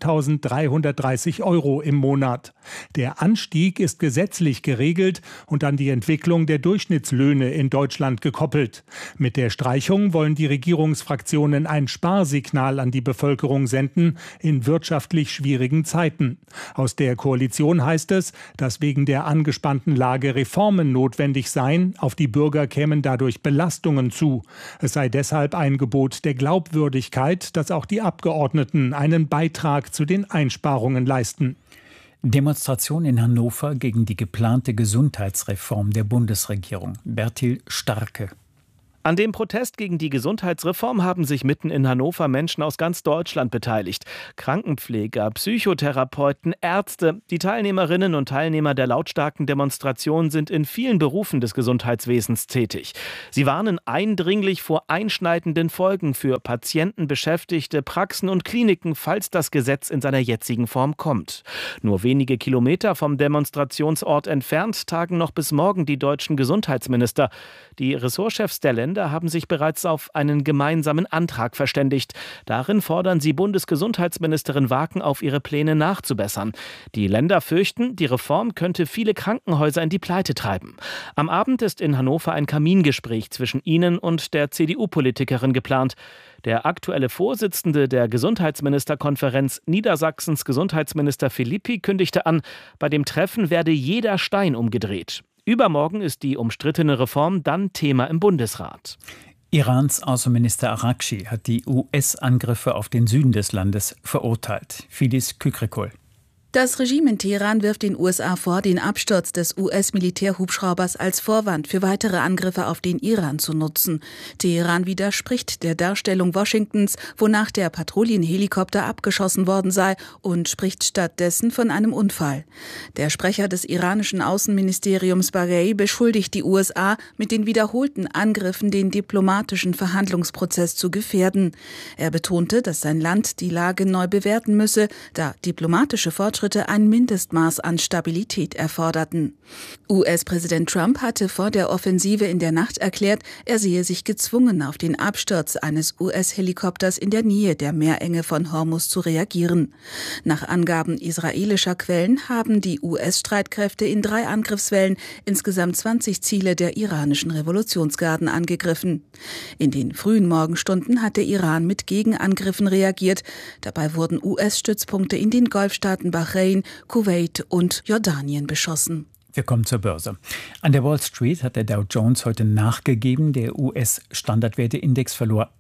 O: 12.330 € im Monat. Der Anstieg ist gesetzlich geregelt und an die Entwicklung der Durchschnittslöhne in Deutschland gekoppelt. Mit der Streichung wollen die Regierungsfraktionen ein Sparsignal an die Bevölkerung senden in wirtschaftlich schwierigen Zeiten. Aus der Koalition heißt es, dass wegen der angespannten Lage Reformen notwendig seien, auf die Bürger kämen dadurch Belastungen zu. Es sei deshalb ein Gebot der Glaubwürdigkeit, dass auch die Abgeordneten einen Beitrag zu den Einsparungen leisten.
C: Demonstration in Hannover gegen die geplante Gesundheitsreform der Bundesregierung. Bertil Starke.
P: An dem Protest gegen die Gesundheitsreform haben sich mitten in Hannover Menschen aus ganz Deutschland beteiligt. Krankenpfleger, Psychotherapeuten, Ärzte. Die Teilnehmerinnen und Teilnehmer der lautstarken Demonstration sind in vielen Berufen des Gesundheitswesens tätig. Sie warnen eindringlich vor einschneidenden Folgen für Patienten, Beschäftigte, Praxen und Kliniken, falls das Gesetz in seiner jetzigen Form kommt. Nur wenige Kilometer vom Demonstrationsort entfernt tagen noch bis morgen die deutschen Gesundheitsminister. Die Ressortchefs der Länder haben sich bereits auf einen gemeinsamen Antrag verständigt. Darin fordern sie Bundesgesundheitsministerin Waken auf, ihre Pläne nachzubessern. Die Länder fürchten, die Reform könnte viele Krankenhäuser in die Pleite treiben. Am Abend ist in Hannover ein Kamingespräch zwischen ihnen und der CDU-Politikerin geplant. Der aktuelle Vorsitzende der Gesundheitsministerkonferenz Niedersachsens, Gesundheitsminister Philippi, kündigte an, bei dem Treffen werde jeder Stein umgedreht. Übermorgen ist die umstrittene Reform dann Thema im Bundesrat.
C: Irans Außenminister Araghchi hat die US-Angriffe auf den Süden des Landes verurteilt. Fidis Kükrikol.
Q: Das Regime in Teheran wirft den USA vor, den Absturz des US-Militärhubschraubers als Vorwand für weitere Angriffe auf den Iran zu nutzen. Teheran widerspricht der Darstellung Washingtons, wonach der Patrouillenhelikopter abgeschossen worden sei, und spricht stattdessen von einem Unfall. Der Sprecher des iranischen Außenministeriums Baghei beschuldigt die USA, mit den wiederholten Angriffen den diplomatischen Verhandlungsprozess zu gefährden. Er betonte, dass sein Land die Lage neu bewerten müsse, da diplomatische Fortschritte ein Mindestmaß an Stabilität erforderten. US-Präsident Trump hatte vor der Offensive in der Nacht erklärt, er sehe sich gezwungen, auf den Absturz eines US-Helikopters in der Nähe der Meerenge von Hormuz zu reagieren. Nach Angaben israelischer Quellen haben die US-Streitkräfte in 3 Angriffswellen insgesamt 20 Ziele der iranischen Revolutionsgarden angegriffen. In den frühen Morgenstunden hat der Iran mit Gegenangriffen reagiert. Dabei wurden US-Stützpunkte in den Golfstaaten Bahrain, Kuwait und Jordanien beschossen.
C: Wir kommen zur Börse. An der Wall Street hat der Dow Jones heute nachgegeben. Der US-Standardwerteindex verlor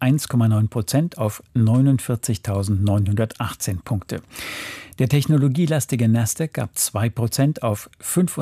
C: 1,9% auf 49.918 Punkte. Der technologielastige Nasdaq gab 2% auf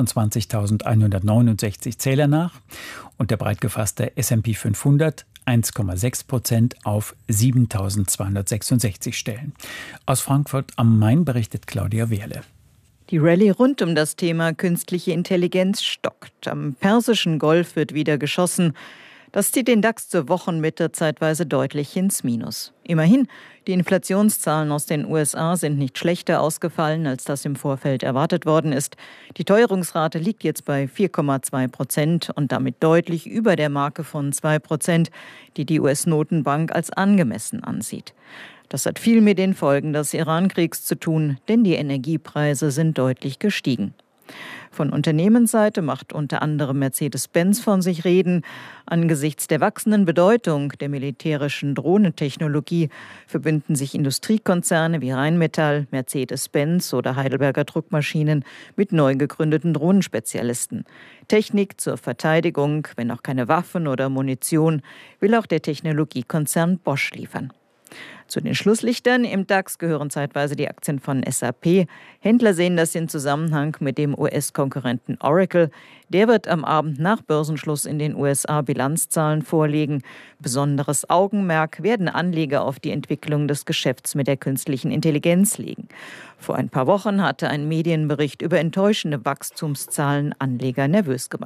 C: 25.169 Zähler nach und der breit gefasste S&P 500 1,6% auf 7.266 Stellen. Aus Frankfurt am Main berichtet Claudia Wehrle.
R: Die Rallye rund um das Thema künstliche Intelligenz stockt. Am Persischen Golf wird wieder geschossen. Das zieht den DAX zur Wochenmitte zeitweise deutlich ins Minus. Immerhin, die Inflationszahlen aus den USA sind nicht schlechter ausgefallen, als das im Vorfeld erwartet worden ist. Die Teuerungsrate liegt jetzt bei 4,2% und damit deutlich über der Marke von 2%, die die US-Notenbank als angemessen ansieht. Das hat viel mit den Folgen des Iran-Kriegs zu tun, denn die Energiepreise sind deutlich gestiegen. Von Unternehmensseite macht unter anderem Mercedes-Benz von sich reden. Angesichts der wachsenden Bedeutung der militärischen Drohnentechnologie verbünden sich Industriekonzerne wie Rheinmetall, Mercedes-Benz oder Heidelberger Druckmaschinen mit neu gegründeten Drohnenspezialisten. Technik zur Verteidigung, wenn auch keine Waffen oder Munition, will auch der Technologiekonzern Bosch liefern. Zu den Schlusslichtern im DAX gehören zeitweise die Aktien von SAP. Händler sehen das in Zusammenhang mit dem US-Konkurrenten Oracle. Der wird am Abend nach Börsenschluss in den USA Bilanzzahlen vorlegen. Besonderes Augenmerk werden Anleger auf die Entwicklung des Geschäfts mit der künstlichen Intelligenz legen. Vor ein paar Wochen hatte ein Medienbericht über enttäuschende Wachstumszahlen Anleger nervös gemacht.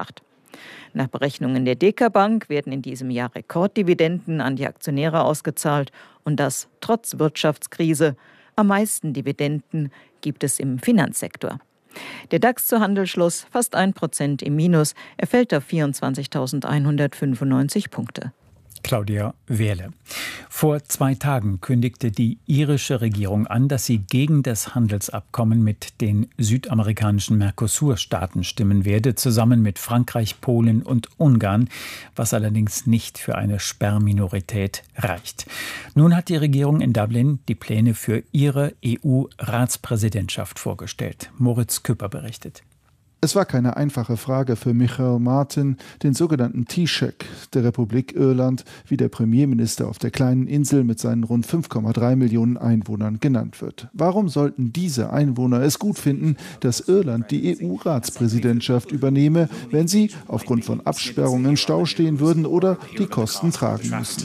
R: Nach Berechnungen der Deka Bank werden in diesem Jahr Rekorddividenden an die Aktionäre ausgezahlt und das trotz Wirtschaftskrise. Am meisten Dividenden gibt es im Finanzsektor. Der DAX zu Handelsschluss fast 1% im Minus. Er fällt auf 24.195 Punkte.
C: Claudia Wehrle. Vor 2 Tagen kündigte die irische Regierung an, dass sie gegen das Handelsabkommen mit den südamerikanischen Mercosur-Staaten stimmen werde, zusammen mit Frankreich, Polen und Ungarn, was allerdings nicht für eine Sperrminorität reicht. Nun hat die Regierung in Dublin die Pläne für ihre EU-Ratspräsidentschaft vorgestellt. Moritz Küpper berichtet.
S: Es war keine einfache Frage für Michael Martin, den sogenannten Taoiseach der Republik Irland, wie der Premierminister auf der kleinen Insel mit seinen rund 5,3 Millionen Einwohnern genannt wird. Warum sollten diese Einwohner es gut finden, dass Irland die EU-Ratspräsidentschaft übernehme, wenn sie aufgrund von Absperrungen im Stau stehen würden oder die Kosten tragen müssen?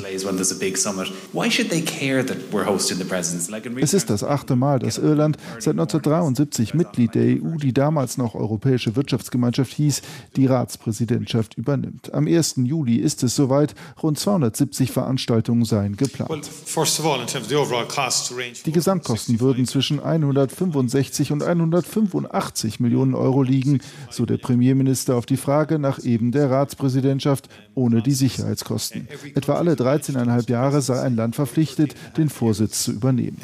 S: Es ist das 8. Mal, dass Irland seit 1973 Mitglied der EU, die damals noch Europäische Wirtschaftsgemeinschaft hieß, die Ratspräsidentschaft übernimmt. Am 1. Juli ist es soweit. Rund 270 Veranstaltungen seien geplant. Die Gesamtkosten würden zwischen 165 und 185 Millionen Euro liegen, so der Premierminister auf die Frage nach eben der Ratspräsidentschaft ohne die Sicherheitskosten. Etwa alle 13,5 Jahre sei ein Land verpflichtet, den Vorsitz zu übernehmen.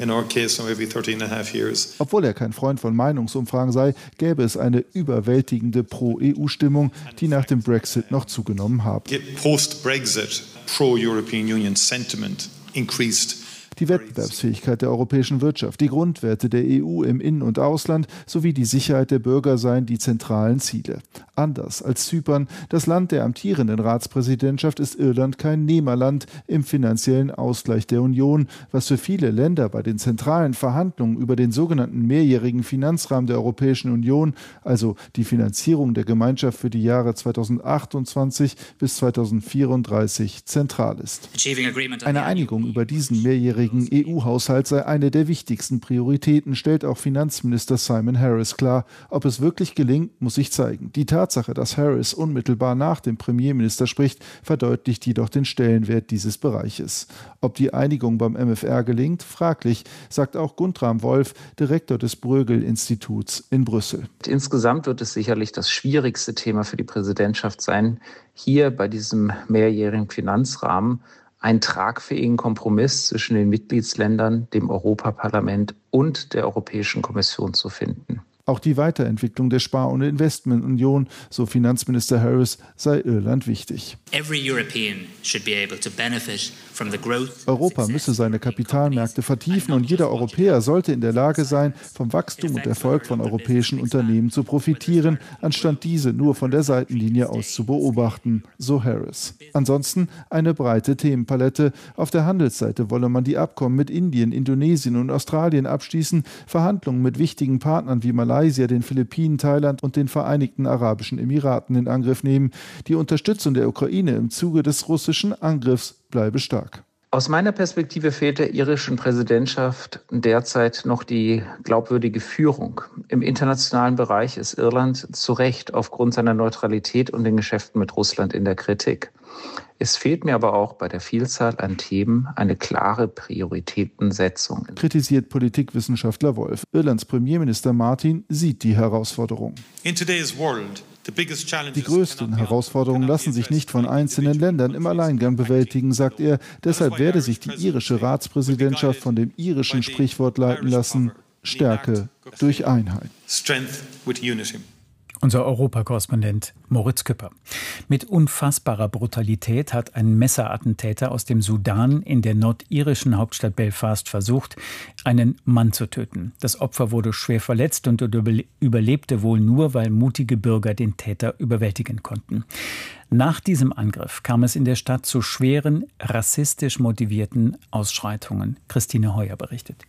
S: Obwohl er kein Freund von Meinungsumfragen sei, gäbe es eine überwältigende Pro-EU-Stimmung, die nach dem Brexit noch zugenommen habe.
T: Post-Brexit pro-European Union sentiment increased.
S: Die Wettbewerbsfähigkeit der europäischen Wirtschaft, die Grundwerte der EU im In- und Ausland sowie die Sicherheit der Bürger seien die zentralen Ziele. Anders als Zypern, das Land der amtierenden Ratspräsidentschaft, ist Irland kein Nehmerland im finanziellen Ausgleich der Union, was für viele Länder bei den zentralen Verhandlungen über den sogenannten mehrjährigen Finanzrahmen der Europäischen Union, also die Finanzierung der Gemeinschaft für die Jahre 2028 bis 2034, zentral ist. Eine Einigung über diesen mehrjährigen EU-Haushalt sei eine der wichtigsten Prioritäten, stellt auch Finanzminister Simon Harris klar. Ob es wirklich gelingt, muss sich zeigen. Die Tatsache, dass Harris unmittelbar nach dem Premierminister spricht, verdeutlicht jedoch den Stellenwert dieses Bereiches. Ob die Einigung beim MFR gelingt, fraglich, sagt auch Guntram Wolf, Direktor des Bruegel-Instituts in Brüssel.
U: Insgesamt wird es sicherlich das schwierigste Thema für die Präsidentschaft sein, hier bei diesem mehrjährigen Finanzrahmen einen tragfähigen Kompromiss zwischen den Mitgliedsländern, dem Europaparlament und der Europäischen Kommission zu finden.
S: Auch die Weiterentwicklung der Spar- und Investmentunion, so Finanzminister Harris, sei Irland wichtig. Europa müsse seine Kapitalmärkte vertiefen und jeder Europäer sollte in der Lage sein, vom Wachstum und Erfolg von europäischen Unternehmen zu profitieren, anstatt diese nur von der Seitenlinie aus zu beobachten, so Harris. Ansonsten eine breite Themenpalette. Auf der Handelsseite wolle man die Abkommen mit Indien, Indonesien und Australien abschließen, Verhandlungen mit wichtigen Partnern wie Malaysia, den Philippinen, Thailand und den Vereinigten Arabischen Emiraten in Angriff nehmen. Die Unterstützung der Ukraine im Zuge des russischen Angriffs bleibe stark.
U: Aus meiner Perspektive fehlt der irischen Präsidentschaft derzeit noch die glaubwürdige Führung. Im internationalen Bereich ist Irland zu Recht aufgrund seiner Neutralität und den Geschäften mit Russland in der Kritik. Es fehlt mir aber auch bei der Vielzahl an Themen eine klare Prioritätensetzung.
S: Kritisiert Politikwissenschaftler Wolf. Irlands Premierminister Martin sieht die Herausforderung. Die größten Herausforderungen lassen sich nicht von einzelnen Ländern im Alleingang bewältigen, sagt er. Deshalb werde sich die irische Ratspräsidentschaft von dem irischen Sprichwort leiten lassen: Stärke durch Einheit.
C: Unser Europakorrespondent Moritz Küpper. Mit unfassbarer Brutalität hat ein Messerattentäter aus dem Sudan in der nordirischen Hauptstadt Belfast versucht, einen Mann zu töten. Das Opfer wurde schwer verletzt und überlebte wohl nur, weil mutige Bürger den Täter überwältigen konnten. Nach diesem Angriff kam es in der Stadt zu schweren, rassistisch motivierten Ausschreitungen. Christine Heuer berichtet.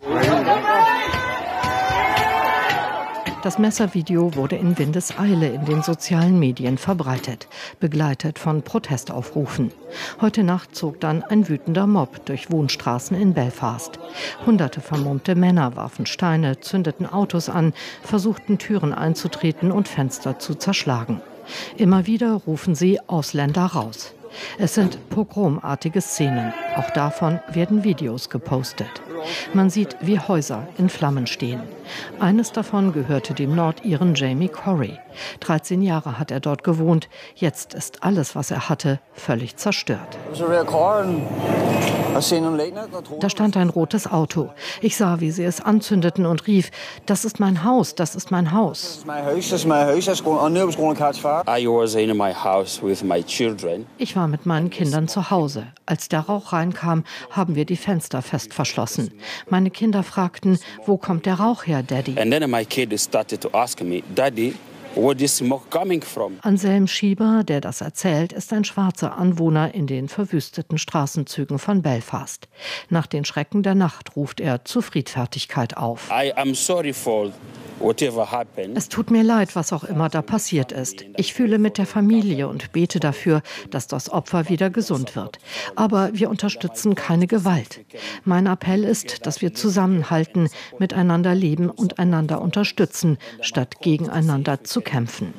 V: Das Messervideo wurde in Windeseile in den sozialen Medien verbreitet, begleitet von Protestaufrufen. Heute Nacht zog dann ein wütender Mob durch Wohnstraßen in Belfast. Hunderte vermummte Männer warfen Steine, zündeten Autos an, versuchten Türen einzutreten und Fenster zu zerschlagen. Immer wieder rufen sie Ausländer raus. Es sind pogromartige Szenen. Auch davon werden Videos gepostet. Man sieht, wie Häuser in Flammen stehen. Eines davon gehörte dem Nordiren Jamie Corey. 13 Jahre hat er dort gewohnt. Jetzt ist alles, was er hatte, völlig zerstört. Da stand ein rotes Auto. Ich sah, wie sie es anzündeten und rief, das ist mein Haus, das ist mein Haus. Ich war mit meinen Kindern zu Hause. Als der Rauch reinkam, haben wir die Fenster fest verschlossen. Meine Kinder fragten, wo kommt der Rauch her, Daddy? Anselm Schieber, der das erzählt, ist ein schwarzer Anwohner in den verwüsteten Straßenzügen von Belfast. Nach den Schrecken der Nacht ruft er zu Friedfertigkeit auf. Es tut mir leid, was auch immer da passiert ist. Ich fühle mit der Familie und bete dafür, dass das Opfer wieder gesund wird. Aber wir unterstützen keine Gewalt. Mein Appell ist, dass wir zusammenhalten, miteinander leben und einander unterstützen, statt gegeneinander zu kämpfen.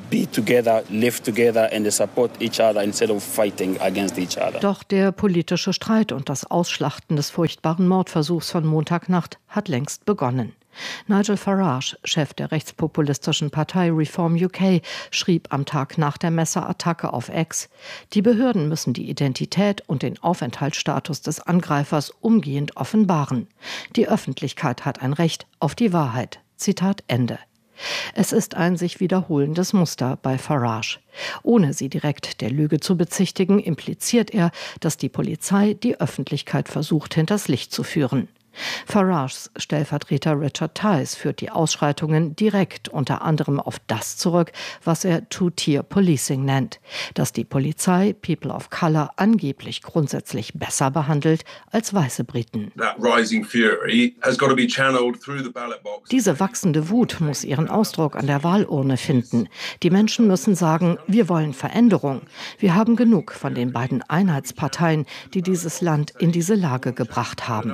V: Doch der politische Streit und das Ausschlachten des furchtbaren Mordversuchs von Montagnacht hat längst begonnen. Nigel Farage, Chef der rechtspopulistischen Partei Reform UK, schrieb am Tag nach der Messerattacke auf X: Die Behörden müssen die Identität und den Aufenthaltsstatus des Angreifers umgehend offenbaren. Die Öffentlichkeit hat ein Recht auf die Wahrheit. Zitat Ende. Es ist ein sich wiederholendes Muster bei Farage. Ohne sie direkt der Lüge zu bezichtigen, impliziert er, dass die Polizei die Öffentlichkeit versucht, hinters Licht zu führen. Farages Stellvertreter Richard Tice führt die Ausschreitungen direkt unter anderem auf das zurück, was er Two-Tier-Policing nennt, dass die Polizei People of Color angeblich grundsätzlich besser behandelt als weiße Briten. Diese wachsende Wut muss ihren Ausdruck an der Wahlurne finden. Die Menschen müssen sagen, wir wollen Veränderung. Wir haben genug von den beiden Einheitsparteien, die dieses Land in diese Lage gebracht haben.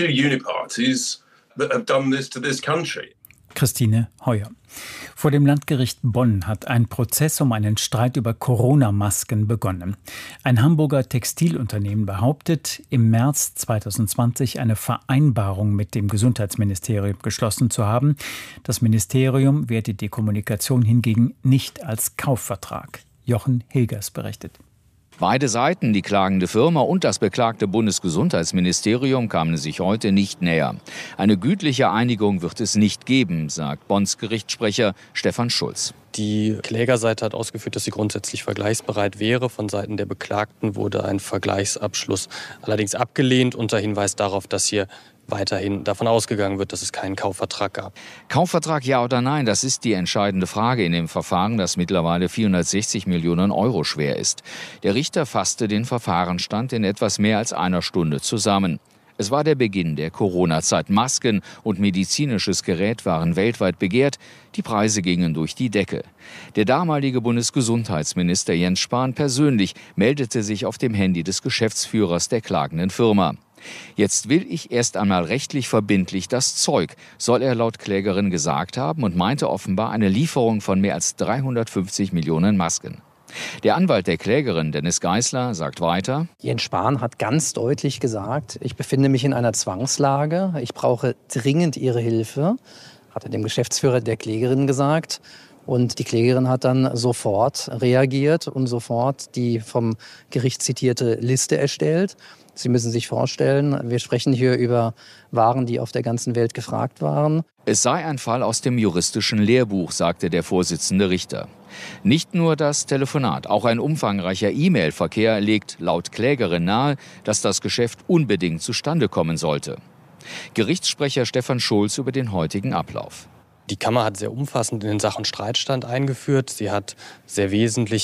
C: Christine Heuer. Vor dem Landgericht Bonn hat ein Prozess um einen Streit über Corona-Masken begonnen. Ein Hamburger Textilunternehmen behauptet, im März 2020 eine Vereinbarung mit dem Gesundheitsministerium geschlossen zu haben. Das Ministerium wertet die Kommunikation hingegen nicht als Kaufvertrag. Jochen Hilgers berichtet.
A: Beide Seiten, die klagende Firma und das beklagte Bundesgesundheitsministerium, kamen sich heute nicht näher. Eine gütliche Einigung wird es nicht geben, sagt Bonns Gerichtssprecher Stefan Schulz.
B: Die Klägerseite hat ausgeführt, dass sie grundsätzlich vergleichsbereit wäre. Von Seiten der Beklagten wurde ein Vergleichsabschluss allerdings abgelehnt unter Hinweis darauf, dass hier weiterhin davon ausgegangen wird, dass es keinen Kaufvertrag gab.
A: Kaufvertrag ja oder nein, das ist die entscheidende Frage in dem Verfahren, das mittlerweile 460 Millionen Euro schwer ist. Der Richter fasste den Verfahrensstand in etwas mehr als einer Stunde zusammen. Es war der Beginn der Corona-Zeit. Masken und medizinisches Gerät waren weltweit begehrt. Die Preise gingen durch die Decke. Der damalige Bundesgesundheitsminister Jens Spahn persönlich meldete sich auf dem Handy des Geschäftsführers der klagenden Firma. Jetzt will ich erst einmal rechtlich verbindlich das Zeug, soll er laut Klägerin gesagt haben und meinte offenbar eine Lieferung von mehr als 350 Millionen Masken. Der Anwalt der Klägerin, Dennis Geisler, sagt weiter:
W: Jens Spahn hat ganz deutlich gesagt, ich befinde mich in einer Zwangslage, ich brauche dringend Ihre Hilfe, hat er dem Geschäftsführer der Klägerin gesagt. Und die Klägerin hat dann sofort reagiert und sofort die vom Gericht zitierte Liste erstellt. Sie müssen sich vorstellen, wir sprechen hier über Waren, die auf der ganzen Welt gefragt waren.
A: Es sei ein Fall aus dem juristischen Lehrbuch, sagte der Vorsitzende Richter. Nicht nur das Telefonat, auch ein umfangreicher E-Mail-Verkehr legt laut Klägerin nahe, dass das Geschäft unbedingt zustande kommen sollte. Gerichtssprecher Stefan Schulz über den heutigen Ablauf.
B: Die Kammer hat sehr umfassend in den Sach- und Streitstand eingeführt. Sie hat sehr wesentliche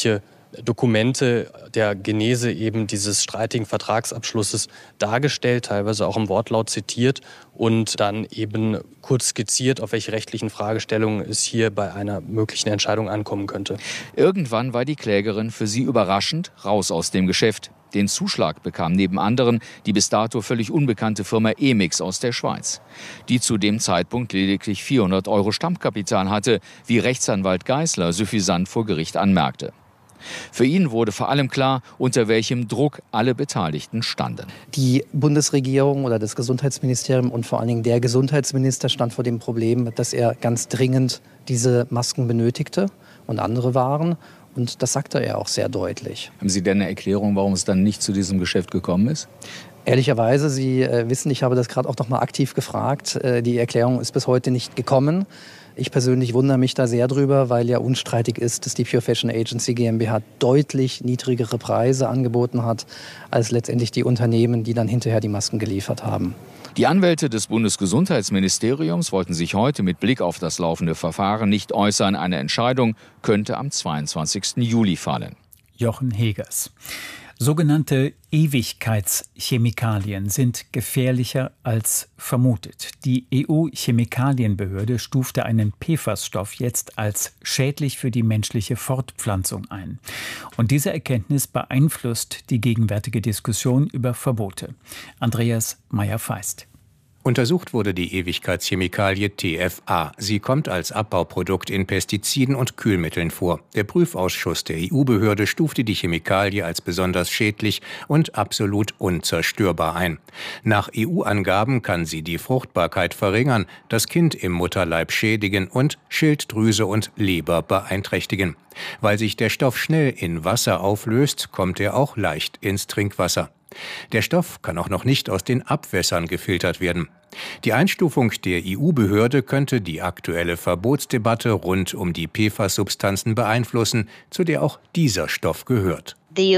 B: Dokumente der Genese eben dieses streitigen Vertragsabschlusses dargestellt, teilweise auch im Wortlaut zitiert und dann eben kurz skizziert, auf welche rechtlichen Fragestellungen es hier bei einer möglichen Entscheidung ankommen könnte.
A: Irgendwann war die Klägerin für sie überraschend raus aus dem Geschäft. Den Zuschlag bekam neben anderen die bis dato völlig unbekannte Firma Emix aus der Schweiz, die zu dem Zeitpunkt lediglich 400 € Stammkapital hatte, wie Rechtsanwalt Geisler suffisant vor Gericht anmerkte. Für ihn wurde vor allem klar, unter welchem Druck alle Beteiligten standen.
W: Die Bundesregierung oder das Gesundheitsministerium und vor allen Dingen der Gesundheitsminister stand vor dem Problem, dass er ganz dringend diese Masken benötigte und andere Waren. Und das sagte er auch sehr deutlich.
A: Haben Sie denn eine Erklärung, warum es dann nicht zu diesem Geschäft gekommen ist?
W: Ehrlicherweise, Sie wissen, ich habe das gerade auch noch mal aktiv gefragt. Die Erklärung ist bis heute nicht gekommen. Ich persönlich wundere mich da sehr drüber, weil ja unstreitig ist, dass die Pure Fashion Agency GmbH deutlich niedrigere Preise angeboten hat, als letztendlich die Unternehmen, die dann hinterher die Masken geliefert haben.
A: Die Anwälte des Bundesgesundheitsministeriums wollten sich heute mit Blick auf das laufende Verfahren nicht äußern. Eine Entscheidung könnte am 22. Juli fallen.
C: Jochen Hegers. Sogenannte Ewigkeitschemikalien sind gefährlicher als vermutet. Die EU-Chemikalienbehörde stufte einen PFAS-Stoff jetzt als schädlich für die menschliche Fortpflanzung ein. Und diese Erkenntnis beeinflusst die gegenwärtige Diskussion über Verbote. Andreas Meyer-Feist.
F: Untersucht wurde die Ewigkeitschemikalie TFA. Sie kommt als Abbauprodukt in Pestiziden und Kühlmitteln vor. Der Prüfausschuss der EU-Behörde stufte die Chemikalie als besonders schädlich und absolut unzerstörbar ein. Nach EU-Angaben kann sie die Fruchtbarkeit verringern, das Kind im Mutterleib schädigen und Schilddrüse und Leber beeinträchtigen. Weil sich der Stoff schnell in Wasser auflöst, kommt er auch leicht ins Trinkwasser. Der Stoff kann auch noch nicht aus den Abwässern gefiltert werden. Die Einstufung der EU-Behörde könnte die aktuelle Verbotsdebatte rund um die PFAS-Substanzen beeinflussen, zu der auch dieser Stoff gehört. Die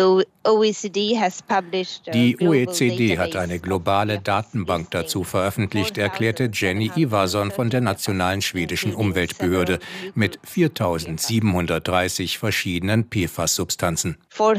F: OECD hat eine globale Datenbank dazu veröffentlicht, erklärte Jenny Ivarsson von der nationalen schwedischen Umweltbehörde mit 4.730 verschiedenen PFAS-Substanzen.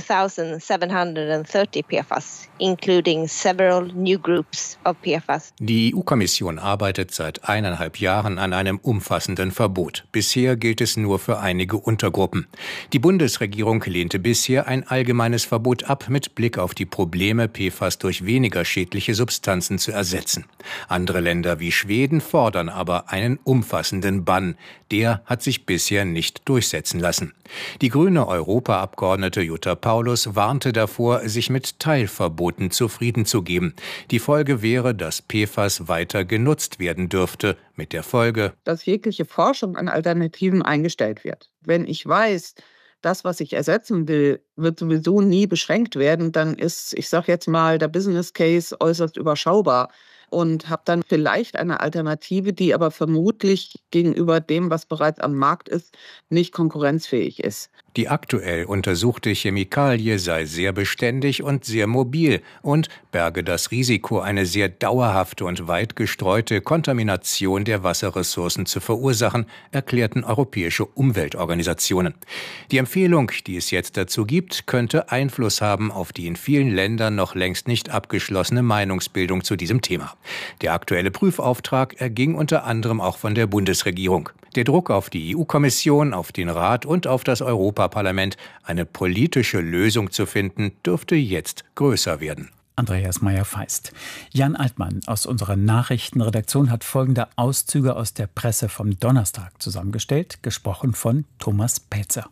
G: 4,730 PFAS, including several new groups of PFAS.
F: Die EU-Kommission arbeitet seit 1,5 Jahren an einem umfassenden Verbot. Bisher gilt es nur für einige Untergruppen. Die Bundesregierung lehnte bisher ein allgemeines Verbot ab, mit Blick auf die Probleme, PFAS durch weniger schädliche Substanzen zu ersetzen. Andere Länder wie Schweden fordern aber einen umfassenden Bann. Der hat sich bisher nicht durchsetzen lassen. Die grüne Europaabgeordnete Jutta Paulus warnte davor, sich mit Teilverboten zufrieden zu geben. Die Folge wäre, dass PFAS weiter genutzt werden dürfte, mit der Folge,
H: dass jegliche Forschung an Alternativen eingestellt wird. Wenn ich weiß, das, was ich ersetzen will, wird sowieso nie beschränkt werden, dann ist, ich sage jetzt mal, der Business Case äußerst überschaubar und habe dann vielleicht eine Alternative, die aber vermutlich gegenüber dem, was bereits am Markt ist, nicht konkurrenzfähig ist.
F: Die aktuell untersuchte Chemikalie sei sehr beständig und sehr mobil und berge das Risiko, eine sehr dauerhafte und weit gestreute Kontamination der Wasserressourcen zu verursachen, erklärten europäische Umweltorganisationen. Die Empfehlung, die es jetzt dazu gibt, könnte Einfluss haben auf die in vielen Ländern noch längst nicht abgeschlossene Meinungsbildung zu diesem Thema. Der aktuelle Prüfauftrag erging unter anderem auch von der Bundesregierung. Der Druck auf die EU-Kommission, auf den Rat und auf das Europaparlament, eine politische Lösung zu finden, dürfte jetzt größer werden.
C: Andreas Meyer-Feist. Jan Altmann aus unserer Nachrichtenredaktion hat folgende Auszüge aus der Presse vom Donnerstag zusammengestellt, gesprochen von Thomas Pelzer.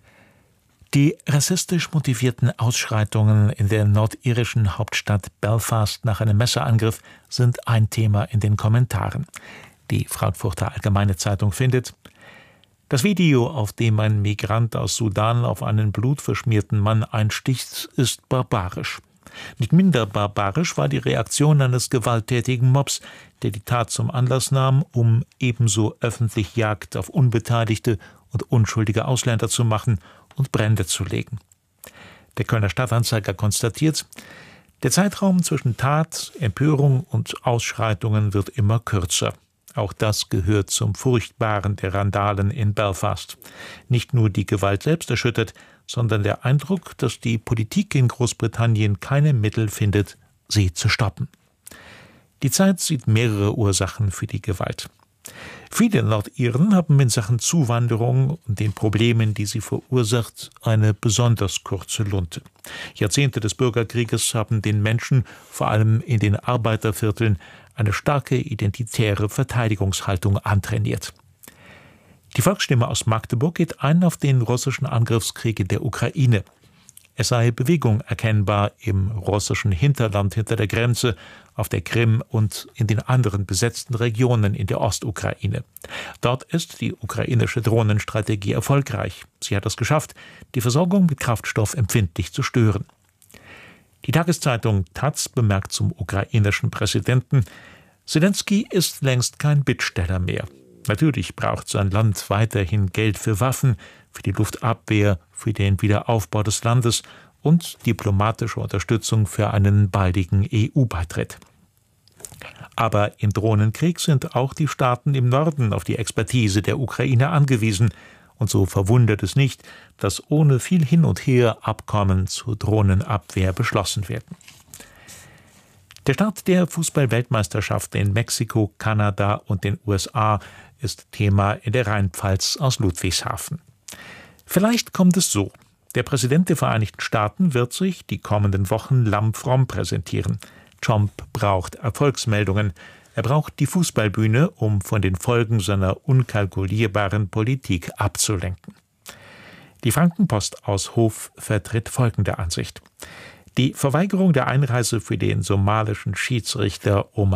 X: Die rassistisch motivierten Ausschreitungen in der nordirischen Hauptstadt Belfast nach einem Messerangriff sind ein Thema in den Kommentaren. Die Frankfurter Allgemeine Zeitung findet: Das Video, auf dem ein Migrant aus Sudan auf einen blutverschmierten Mann einsticht, ist barbarisch. Nicht minder barbarisch war die Reaktion eines gewalttätigen Mobs, der die Tat zum Anlass nahm, um ebenso öffentlich Jagd auf unbeteiligte und unschuldige Ausländer zu machen und Brände zu legen. Der Kölner Stadtanzeiger konstatiert: Der Zeitraum zwischen Tat, Empörung und Ausschreitungen wird immer kürzer. Auch das gehört zum Furchtbaren der Randalen in Belfast. Nicht nur die Gewalt selbst erschüttert, sondern der Eindruck, dass die Politik in Großbritannien keine Mittel findet, sie zu stoppen. Die Zeit sieht mehrere Ursachen für die Gewalt. Viele Nordiren haben in Sachen Zuwanderung und den Problemen, die sie verursacht, eine besonders kurze Lunte. Jahrzehnte des Bürgerkrieges haben den Menschen, vor allem in den Arbeitervierteln, eine starke identitäre Verteidigungshaltung antrainiert. Die Volksstimme aus Magdeburg geht ein auf den russischen Angriffskrieg in der Ukraine. Es sei Bewegung erkennbar im russischen Hinterland hinter der Grenze, auf der Krim und in den anderen besetzten Regionen in der Ostukraine. Dort ist die ukrainische Drohnenstrategie erfolgreich. Sie hat es geschafft, die Versorgung mit Kraftstoff empfindlich zu stören. Die Tageszeitung Taz bemerkt zum ukrainischen Präsidenten: Selenskyj ist längst kein Bittsteller mehr. Natürlich braucht sein Land weiterhin Geld für Waffen, für die Luftabwehr, für den Wiederaufbau des Landes und diplomatische Unterstützung für einen baldigen EU-Beitritt. Aber im Drohnenkrieg sind auch die Staaten im Norden auf die Expertise der Ukraine angewiesen. Und so verwundert es nicht, dass ohne viel Hin und Her Abkommen zur Drohnenabwehr beschlossen werden. Der Start der Fußball-Weltmeisterschaft in Mexiko, Kanada und den USA ist Thema in der Rheinpfalz aus Ludwigshafen. Vielleicht kommt es so: Der Präsident der Vereinigten Staaten wird sich die kommenden Wochen lammfromm präsentieren. Trump braucht Erfolgsmeldungen. Er braucht die Fußballbühne, um von den Folgen seiner unkalkulierbaren Politik abzulenken. Die Frankenpost aus Hof vertritt folgende Ansicht: Die Verweigerung der Einreise für den somalischen Schiedsrichter Omar